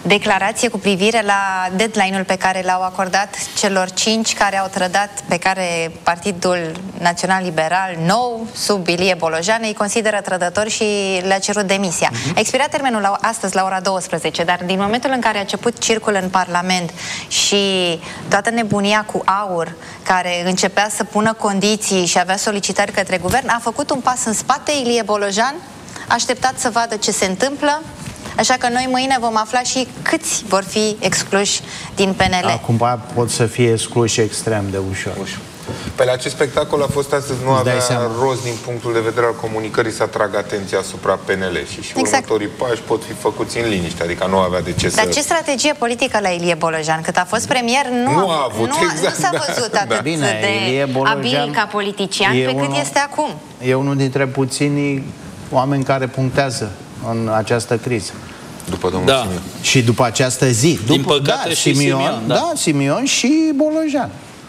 Speaker 5: declarație cu privire la deadline-ul pe care l-au acordat celor cinci care au trădat, pe care Partidul Național Liberal nou, sub Ilie Bolojan, îi consideră trădători și le-a cerut demisia. Uh-huh. A expirat termenul la, astăzi la ora douăsprezece, dar din momentul în care a început circul în Parlament și toată nebunia cu AUR, care începea să pună condiții și avea solicitări către guvern, a făcut un pas în spate Ilie Bolojan, a așteptat să vadă ce se întâmplă. Așa că noi mâine vom afla și câți vor fi excluși din P N L.
Speaker 1: Acum pot să fie excluși extrem de ușor. ușor.
Speaker 14: Păi la acest spectacol a fost astăzi, nu avea rost din punctul de vedere al comunicării să atragă atenția asupra P N L și, și exact. următorii pași pot fi făcuți în liniște, adică nu avea de ce să...
Speaker 5: Dar ce strategie politică la Ilie Bolojan? Cât a fost premier, nu,
Speaker 14: nu a avut,
Speaker 5: nu,
Speaker 14: exact,
Speaker 5: nu s-a văzut da, atât da. Bine, de Bolojan abil ca politician pe unul, cât este acum.
Speaker 1: E unul dintre puținii oameni care punctează în această criză.
Speaker 14: După domnul
Speaker 12: da.
Speaker 14: Simion.
Speaker 1: Și după această zi.
Speaker 12: Din
Speaker 1: după,
Speaker 12: păcate
Speaker 1: da,
Speaker 12: și
Speaker 1: Simion,
Speaker 12: Simion. Da.
Speaker 1: da, Simion și Bolojan.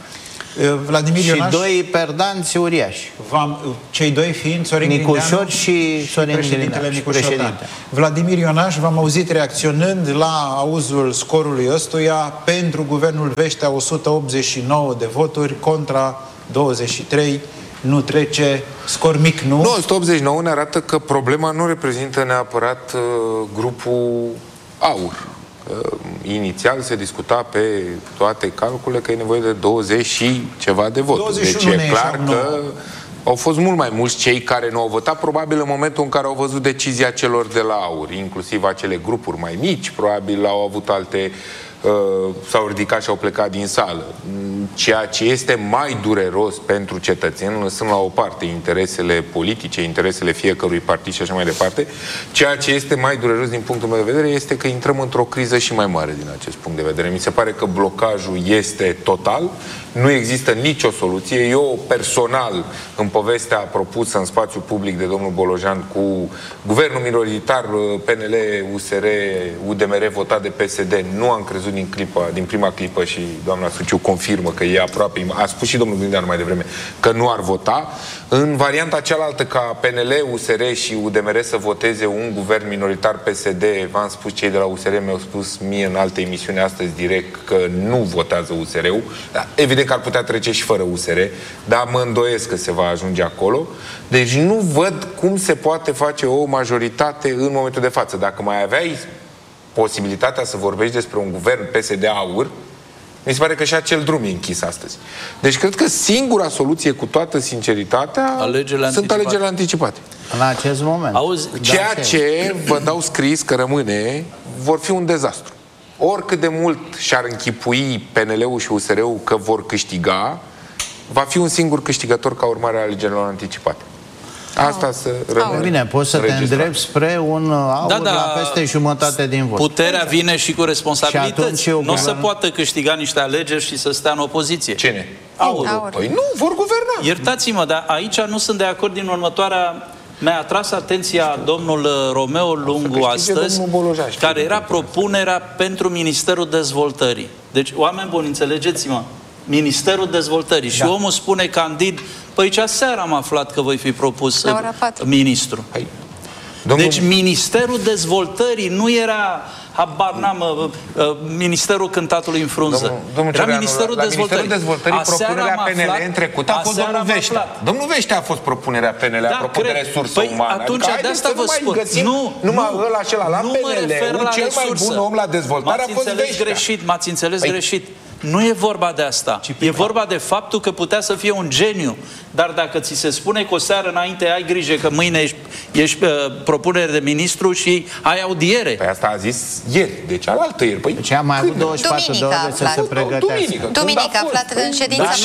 Speaker 2: Vladimir
Speaker 1: și
Speaker 2: Ionaș,
Speaker 1: doi perdanți uriași.
Speaker 2: Cei doi fiind Sorin
Speaker 1: Nicușor și Sorin
Speaker 2: președintele Nicușor. Vladimir Ionaș, v-am auzit reacționând la auzul scorului ăstuia pentru guvernul Vestea o sută optzeci și nouă de voturi contra douăzeci și trei. Nu trece, scor mic, nu?
Speaker 14: Nu, o sută optzeci și nouă ne arată că problema nu reprezintă neapărat uh, grupul AUR. Uh, inițial se discuta pe toate calculele că e nevoie de douăzeci și ceva de voturi. Deci e clar că au fost mult mai mulți cei care nu au votat, probabil în momentul în care au văzut decizia celor de la AUR, inclusiv acele grupuri mai mici, probabil au avut alte... Uh, s-au ridicat și au plecat din sală. Ceea ce este mai dureros pentru cetățeni, lăsând la o parte interesele politice, interesele fiecărui partid și așa mai departe, ceea ce este mai dureros din punctul meu de vedere este că intrăm într-o criză și mai mare din acest punct de vedere. Mi se pare că blocajul este total, nu există nicio soluție. Eu personal, în povestea propusă în spațiu public de domnul Bolojan cu guvernul minoritar P N L, U S R, U D M R votat de P S D, nu am crezut din clipa, din prima clipă și doamna Suciu confirmă că e aproape, a spus și domnul Grindeanu mai devreme, că nu ar vota. În varianta cealaltă ca P N L, U S R și U D M R să voteze un guvern minoritar P S D, v-am spus, cei de la U S R mi-au spus mie în alte emisiuni astăzi direct că nu votează U S R-ul. Evident că ar putea trece și fără U S R, dar mă îndoiesc că se va ajunge acolo. Deci nu văd cum se poate face o majoritate în momentul de față. Dacă mai aveai posibilitatea să vorbești despre un guvern P S D-AUR, mi se pare că și acel drum e închis astăzi. Deci cred că singura soluție, cu toată sinceritatea, alegerile sunt alegerile anticipate.
Speaker 1: În acest moment.
Speaker 12: Auzi,
Speaker 14: ceea da, ce vă dau scris că rămâne, vor fi un dezastru. Oricât de mult și-ar închipui P N L-ul și U S R-ul că vor câștiga, va fi un singur câștigător ca urmare a alegerilor anticipate. Asta să rămâne.
Speaker 1: Bine, poți să te îndrepți spre un AUR da, da, la peste jumătate din vot.
Speaker 12: Puterea vine și cu responsabilități. Nu o să poată câștiga niște alegeri și să stea în opoziție.
Speaker 14: Cine?
Speaker 12: AUR.
Speaker 14: AUR. Păi nu, vor guverna.
Speaker 12: Iertați-mă, dar aici nu sunt de acord din următoarea... Mi-a atras atenția domnul Romeo Lungu astăzi, Bolojan, care era propunerea pentru Ministerul Dezvoltării. Deci, oameni buni, înțelegeți-mă, Ministerul Dezvoltării. Și da. omul spune candid, păi ce aseară am aflat că voi fi propus ministru. Hai. Domnul... Deci Ministerul Dezvoltării nu era, habar n-am, uh, uh, Ministerul Cântatului în frunză. Domnul, domnul era Cereanu, Ministerul
Speaker 14: la, la
Speaker 12: Dezvoltării.
Speaker 14: Ministerul Dezvoltării, propunerea P N L în trecut a fost domnul Veștea. Domnul Veștea a fost propunerea P N L, da, apropo cred. de resursă
Speaker 12: păi,
Speaker 14: umană.
Speaker 12: Atunci,
Speaker 14: adică,
Speaker 12: de asta vă spun. Nu,
Speaker 14: numai
Speaker 12: nu,
Speaker 14: ăla acela la P N L, cel mai bun om la dezvoltare a fost Veștea.
Speaker 12: Greșit, m-ați înțeles greșit. Nu e vorba de asta. E vorba de faptul că putea să fie un geniu. Dar dacă ți se spune că o seară înainte ai grijă că mâine ești, ești uh, propunere de ministru și ai audiere.
Speaker 14: Păi asta a zis ieri, deci alaltă ieri. Păi
Speaker 1: deci am mai avut douăzeci și patru de ore să se pregătească.
Speaker 5: Duminică, Duminică aflat în ședința P S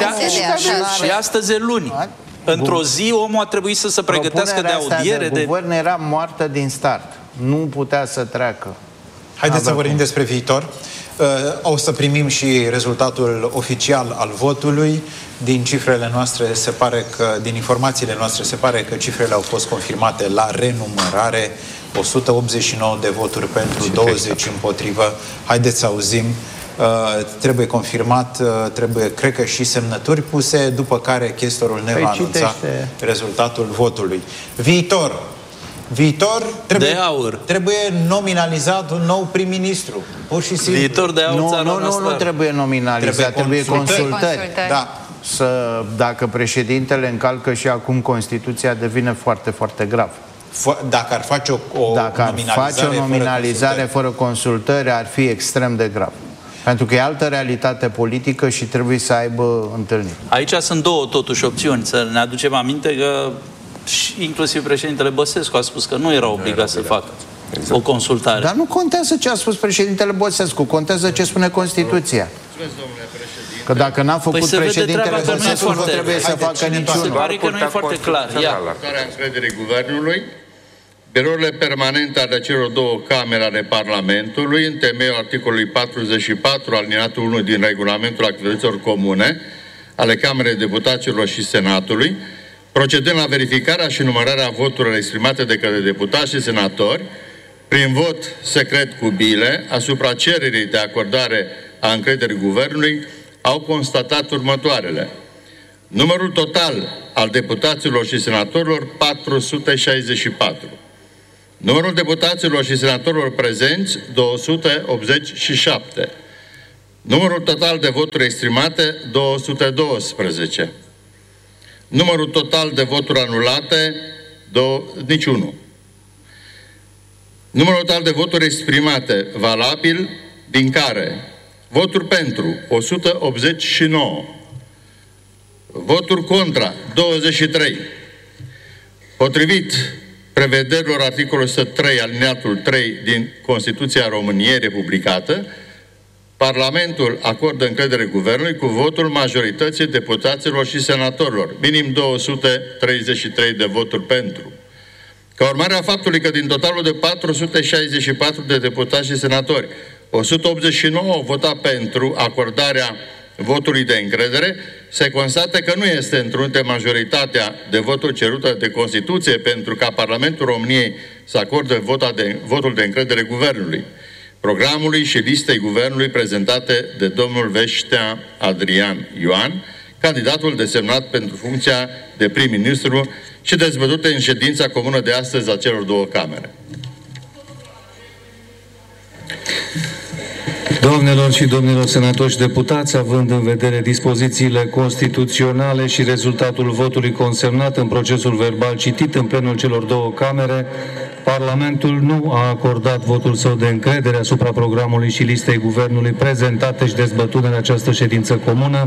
Speaker 5: D.
Speaker 12: Și astăzi e luni. Într-o zi omul a trebuit să se pregătească de audiere.
Speaker 1: De guvern era moartă din start. Nu putea să treacă.
Speaker 2: Haideți să vorbim despre viitor. O să primim și rezultatul oficial al votului. Din cifrele noastre se pare că, din informațiile noastre se pare că cifrele au fost confirmate la renumărare. o sută optzeci și nouă de voturi pentru, douăzeci împotrivă. Haideți să auzim. Uh, trebuie confirmat, uh, trebuie, cred că și semnături puse, după care chestorul ne va anunța rezultatul votului. Viitor. Viitor trebuie,
Speaker 12: de aur.
Speaker 2: Trebuie nominalizat un nou prim-ministru. Pur și simplu.
Speaker 12: Viitor de aur.
Speaker 16: Nu, nu, nu, nu trebuie nominalizat, trebuie, trebuie consultări.
Speaker 5: consultări.
Speaker 2: Da.
Speaker 16: Să, dacă președintele încalcă și acum Constituția, devine foarte, foarte grav.
Speaker 2: Dacă ar face o, o
Speaker 16: Dacă ar face o nominalizare fără, fără consultări, ar fi extrem de grav. Pentru că e altă realitate politică și trebuie să aibă întâlniri.
Speaker 12: Aici sunt două, totuși, opțiuni. Să ne aducem aminte că și inclusiv președintele Băsescu a spus că nu era obligat să facă exact. o consultare.
Speaker 16: Dar nu contează ce a spus președintele Băsescu, contează ce spune Constituția. Că dacă n-a făcut păi președintele Băsescu, nu trebuie să facă niciunul.
Speaker 12: Se pare că nu e foarte clar. Ia.
Speaker 17: Care încrederii guvernului, birourile permanente ale celor două camere ale Parlamentului, în temeiul articolului patruzeci și patru, alineatul unu din Regulamentul Activităților Comune ale Camerei Deputaților și Senatului, procedând la verificarea și numărarea voturilor exprimate de către deputați și senatori, prin vot secret cu bile, asupra cererii de acordare a încrederii guvernului, au constatat următoarele. Numărul total al deputaților și senatorilor, patru sute șaizeci și patru. Numărul deputaților și senatorilor prezenți, două sute optzeci și șapte. Numărul total de voturi exprimate, două sute doisprezece. Numărul total de voturi anulate, două, niciunul. Numărul total de voturi exprimate valabil, din care voturi pentru, o sută optzeci și nouă. Voturi contra, douăzeci și trei. Potrivit prevederilor articolul o sută trei, alineatul trei din Constituția României republicată, Parlamentul acordă încredere guvernului cu votul majorității deputaților și senatorilor, minim două sute treizeci și trei de voturi pentru. Ca urmare a faptului că din totalul de patru sute șaizeci și patru de deputați și senatori, o sută optzeci și nouă au votat pentru acordarea votului de încredere, se constată că nu este întrunită majoritatea de voturi cerută de Constituție pentru ca Parlamentul României să acorde vota de, votul de încredere guvernului, programului și listei guvernului prezentate de domnul Veștea Adrian Ioan, candidatul desemnat pentru funcția de prim-ministru și dezbătute în ședința comună de astăzi a celor două camere.
Speaker 18: Doamnelor și domnilor senatori și deputați, având în vedere dispozițiile constituționale și rezultatul votului consemnat în procesul verbal citit în plenul celor două camere, Parlamentul nu a acordat votul său de încredere asupra programului și listei guvernului prezentate și dezbătute în această ședință comună.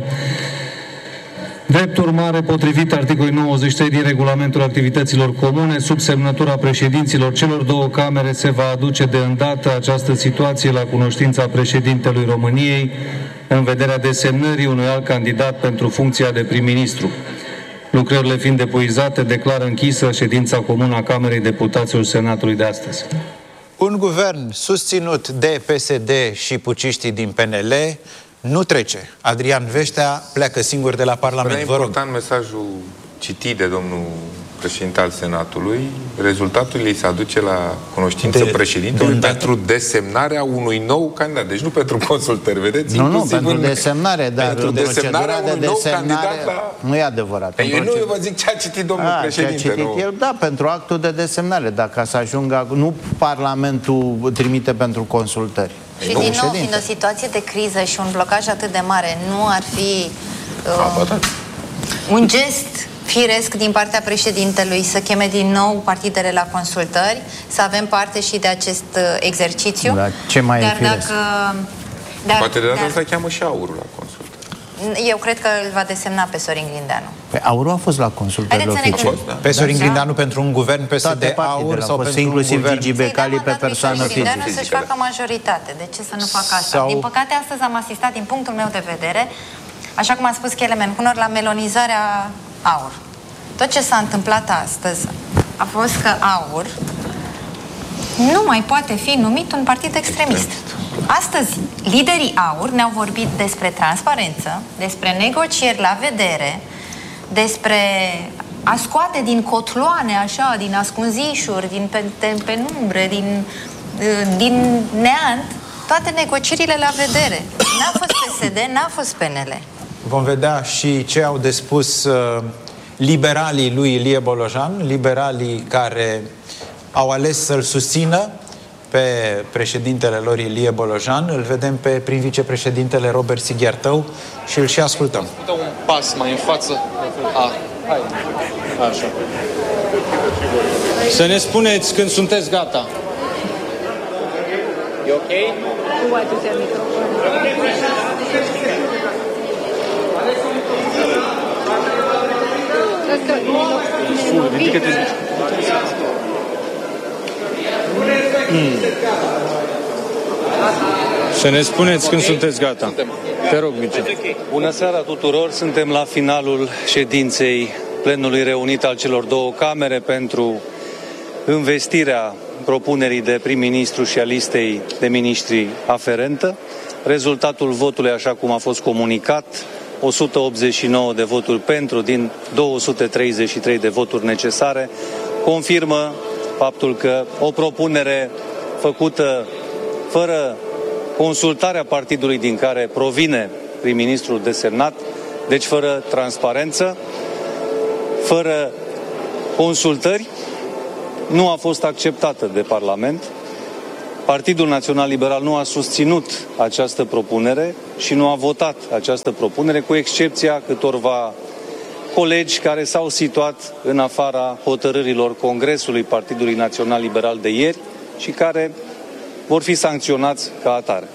Speaker 18: Drept urmare, potrivit articolului nouăzeci și trei din Regulamentul Activităților Comune, sub semnătura președinților celor două camere se va aduce de îndată această situație la cunoștința președintelui României în vederea desemnării unui alt candidat pentru funcția de prim-ministru. Lucrările fiind epuizate, declară închisă ședința comună a Camerei Deputaților Senatului de astăzi.
Speaker 2: Un guvern susținut de P S D și puciștii din P N L nu trece. Adrian Veștea pleacă singur de la Parlament.
Speaker 14: Prea important mesajul citit de domnul președinte al Senatului. Rezultatul îi se aduce la cunoștință de, președintelui de pentru desemnarea unui nou candidat. Deci nu pentru consultări, vedeți?
Speaker 16: Nu, nu, pentru desemnare, dar
Speaker 14: pentru desemnarea unui
Speaker 16: de
Speaker 14: nou
Speaker 16: desemnare
Speaker 14: candidat la...
Speaker 16: nu e adevărat.
Speaker 14: Eu nu eu vă zic ce a citit domnul a, președinte. Ce a citit
Speaker 16: nu? El, da, pentru actul de desemnare, dacă să ajungă... Nu Parlamentul trimite pentru consultări.
Speaker 5: Și din nou, fiind o situație de criză și un blocaj atât de mare, nu ar fi uh, un gest firesc din partea președintelui să cheme din nou partidele la consultări, să avem parte și de acest uh, exercițiu.
Speaker 16: Da, ce mai
Speaker 5: dar
Speaker 16: e firesc?
Speaker 5: dacă, dar,
Speaker 14: Poate de data
Speaker 5: dar,
Speaker 14: asta cheamă și Aurul la consultări.
Speaker 5: Eu cred că îl va desemna pe Sorin Grindeanu.
Speaker 16: Păi Aurul a fost la consultările oficiale.
Speaker 2: Da. Pe Sorin Grindeanu pentru un guvern P S D Aur sau pentru
Speaker 16: inclusiv
Speaker 2: un guvern...
Speaker 16: Gigi Becali pe persoană fizică.
Speaker 5: Grindeanu să-și facă majoritate. De ce să nu facă asta?
Speaker 2: Sau...
Speaker 5: Din păcate, astăzi am asistat, din punctul meu de vedere, așa cum a spus Chelemen Hunor, la melonizarea Aur. Tot ce s-a întâmplat astăzi a fost că Aur nu mai poate fi numit un partid extremist. Astăzi, liderii Aur ne-au vorbit despre transparență, despre negocieri la vedere, despre a scoate din cotloane, așa, din ascunzișuri, din penumbre, din, din neant, toate negocierile la vedere. N-a fost P S D, n-a fost P N L.
Speaker 2: Vom vedea și ce au de spus uh, liberalii lui Ilie Bolojan, liberalii care au ales să-l susțină pe președintele lor Ilie Bolojan. Îl vedem pe prim vicepreședintele Robert Sighiartău și îl și ascultăm.
Speaker 7: Un pas mai în față. A, hai. Așa.
Speaker 19: Să ne spuneți când sunteți gata.
Speaker 10: E ok?
Speaker 19: Mm. Să ne spuneți când sunteți gata. Te rog, Vice.
Speaker 20: Bună seara tuturor. Suntem la finalul ședinței plenului reunit al celor două camere pentru învestirea propunerii de prim-ministru și a listei de miniștri aferentă. Rezultatul votului, așa cum a fost comunicat, o sută optzeci și nouă de voturi pentru din două sute treizeci și trei de voturi necesare, confirmă faptul că o propunere făcută fără consultarea partidului din care provine prim-ministrul desemnat, deci fără transparență, fără consultări, nu a fost acceptată de Parlament. Partidul Național Liberal nu a susținut această propunere și nu a votat această propunere, cu excepția câtorva colegi care s-au situat în afara hotărârilor Congresului Partidului Național Liberal de ieri și care vor fi sancționați ca atare.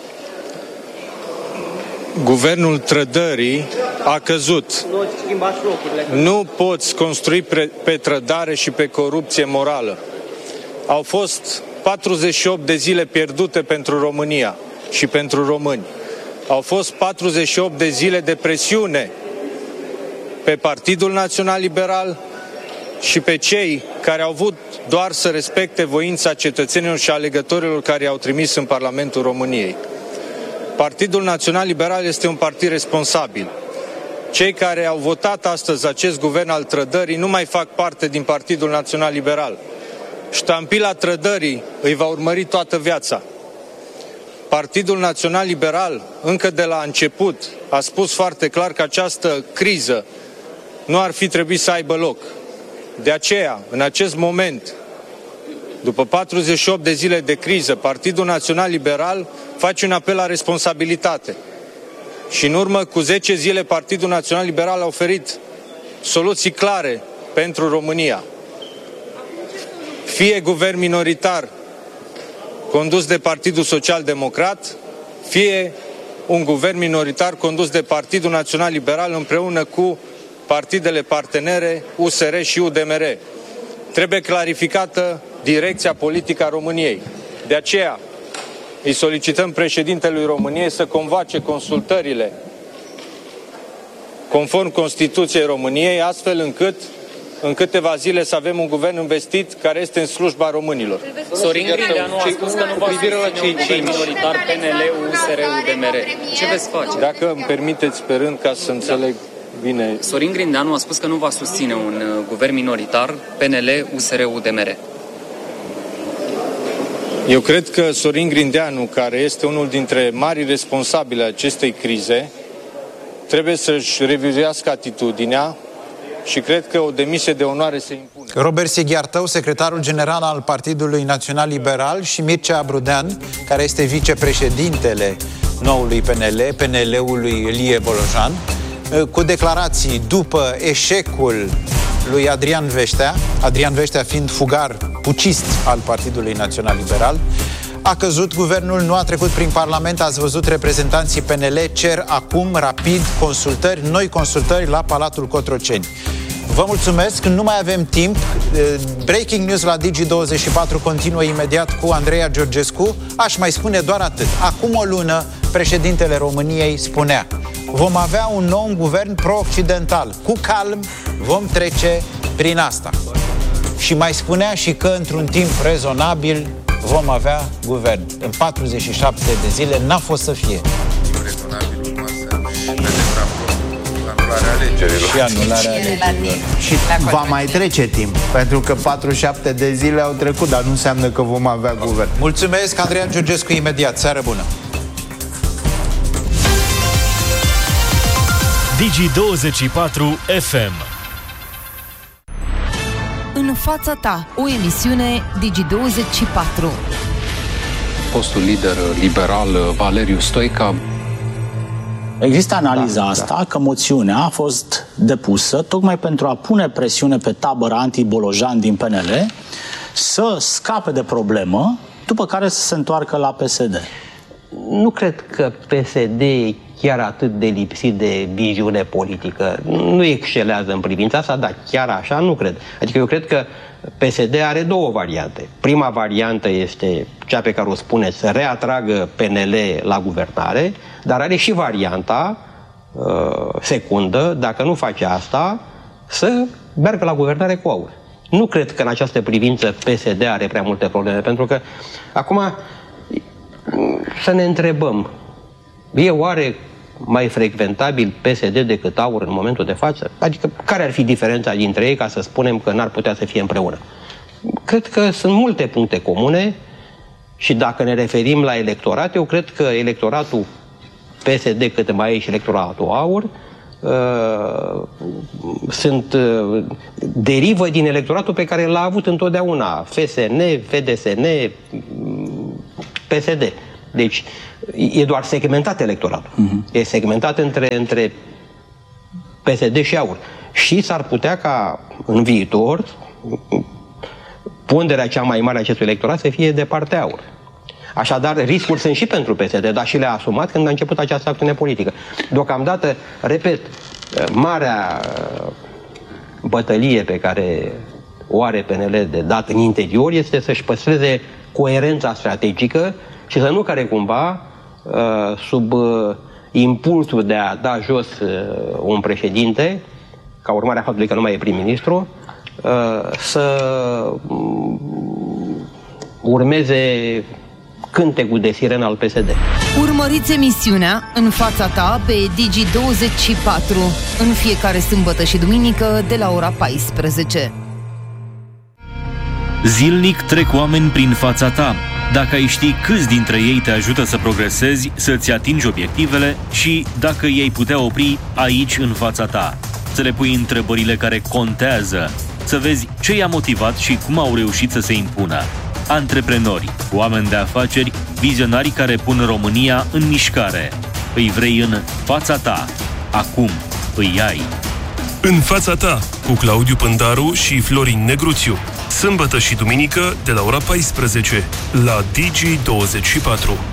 Speaker 19: Guvernul trădării a căzut. Nu poți construi pe trădare și pe corupție morală. Au fost patruzeci și opt de zile pierdute pentru România și pentru români. Au fost patruzeci și opt de zile de presiune pe Partidul Național Liberal și pe cei care au avut doar să respecte voința cetățenilor și alegătorilor care i-au trimis în Parlamentul României. Partidul Național Liberal este un partid responsabil. Cei care au votat astăzi acest guvern al trădării nu mai fac parte din Partidul Național Liberal. Ștampila trădării îi va urmări toată viața. Partidul Național Liberal, încă de la început, a spus foarte clar că această criză nu ar fi trebuit să aibă loc. De aceea, în acest moment, după patruzeci și opt de zile de criză, Partidul Național Liberal face un apel la responsabilitate. Și în urmă cu zece zile, Partidul Național Liberal a oferit soluții clare pentru România. Fie guvern minoritar condus de Partidul Social Democrat, fie un guvern minoritar condus de Partidul Național Liberal împreună cu partidele partenere U S R și U D M R. Trebuie clarificată direcția politică a României. De aceea îi solicităm președintelui României să convoace consultările conform Constituției României, astfel încât în câteva zile să avem un guvern investit care este în slujba românilor.
Speaker 10: Sorin Grindeanu a spus că nu va susține un guvern minoritar P N L, U S R, U D M R. Ce veți face?
Speaker 19: Dacă îmi permiteți pe rând ca să înțeleg bine.
Speaker 10: Sorin Grindeanu a spus că nu va susține un guvern minoritar P N L, U S R, U D M R.
Speaker 19: Eu cred că Sorin Grindeanu, care este unul dintre marii responsabili acestei crize, trebuie să-și revizuiască atitudinea și cred că o demisie de onoare se impune.
Speaker 2: Robert Sighiartău, secretarul general al Partidului Național Liberal, și Mircea Brudean, care este vicepreședintele noului P N L, P N L-ului Ilie Bolojan, cu declarații după eșecul lui Adrian Veștea, Adrian Veștea fiind fugar pucist al Partidului Național Liberal. A căzut, guvernul nu a trecut prin Parlament, ați văzut, reprezentanții P N L cer acum, rapid, consultări, noi consultări la Palatul Cotroceni. Vă mulțumesc, nu mai avem timp. Breaking news la Digi douăzeci și patru continuă imediat cu Andreea Georgescu. Aș mai spune doar atât. Acum o lună, președintele României spunea: vom avea un nou guvern pro-occidental. Cu calm vom trece prin asta. Și mai spunea și că într-un timp rezonabil vom avea guvern. În patruzeci și șapte de zile n-a fost să fie. Și anularea alegerilor.
Speaker 16: Și va mai trece timp, pentru că patruzeci și șapte de zile au trecut, dar nu înseamnă că vom avea guvern.
Speaker 2: Mulțumesc, Andreea Georgescu, imediat. Seară bună!
Speaker 21: Digi douăzeci și patru F M. în fața ta, o emisiune Digi douăzeci și patru.
Speaker 22: Fostul lider liberal Valeriu Stoica.
Speaker 1: Există analiza
Speaker 22: da,
Speaker 1: asta
Speaker 22: da.
Speaker 1: că moțiunea a fost depusă tocmai pentru a pune presiune pe tabăra anti-Bolojan din P N L să scape de problemă, după care să se întoarcă la P S D.
Speaker 23: Nu cred că P S D e chiar atât de lipsit de viziune politică. Nu excelează în privința asta, dar chiar așa nu cred. Adică eu cred că P S D are două variante. Prima variantă este cea pe care o spune, să reatragă P N L la guvernare, dar are și varianta uh, secundă, dacă nu face asta, să meargă la guvernare cu AUR. Nu cred că în această privință P S D are prea multe probleme, pentru că acum să ne întrebăm, e oare mai frecventabil P S D decât AUR în momentul de față? Adică care ar fi diferența dintre ei ca să spunem că n-ar putea să fie împreună? Cred că sunt multe puncte comune și dacă ne referim la electorat, eu cred că electoratul P S D, cât mai e și electoratul AUR, uh, sunt uh, derivă din electoratul pe care l-a avut întotdeauna F S N, V D S N, P S D. Deci e doar segmentat electoratul. Uh-huh. E segmentat între, între P S D și AUR. Și s-ar putea ca în viitor ponderea cea mai mare a acestui electorat să fie de partea AUR. Așadar, riscuri sunt și pentru P S D, dar și le-a asumat când a început această acțiune politică. Deocamdată, repet, marea bătălie pe care o are P N L de dat în interior este să-și păstreze coerența strategică și să nu care cumva, sub impulsul de a da jos un președinte, ca urmare a faptului că nu mai e prim-ministru, să urmeze cântecul de sirenă al P S D.
Speaker 21: Urmăriți emisiunea În fața ta pe Digi douăzeci și patru în fiecare sâmbătă și duminică de la ora paisprezece.
Speaker 24: Zilnic trec oameni prin fața ta. Dacă ai ști câți dintre ei te ajută să progresezi, să-ți atingi obiectivele și dacă i-ai putea opri aici în fața ta. Să le pui întrebările care contează, să vezi ce i-a motivat și cum au reușit să se impună. Antreprenori, oameni de afaceri, vizionari care pun România în mișcare. Îi vrei în fața ta. Acum îi ai.
Speaker 25: În fața ta, cu Claudiu Pândaru și Florin Negruțiu. Sâmbătă și duminică de la ora paisprezece la Digi douăzeci și patru.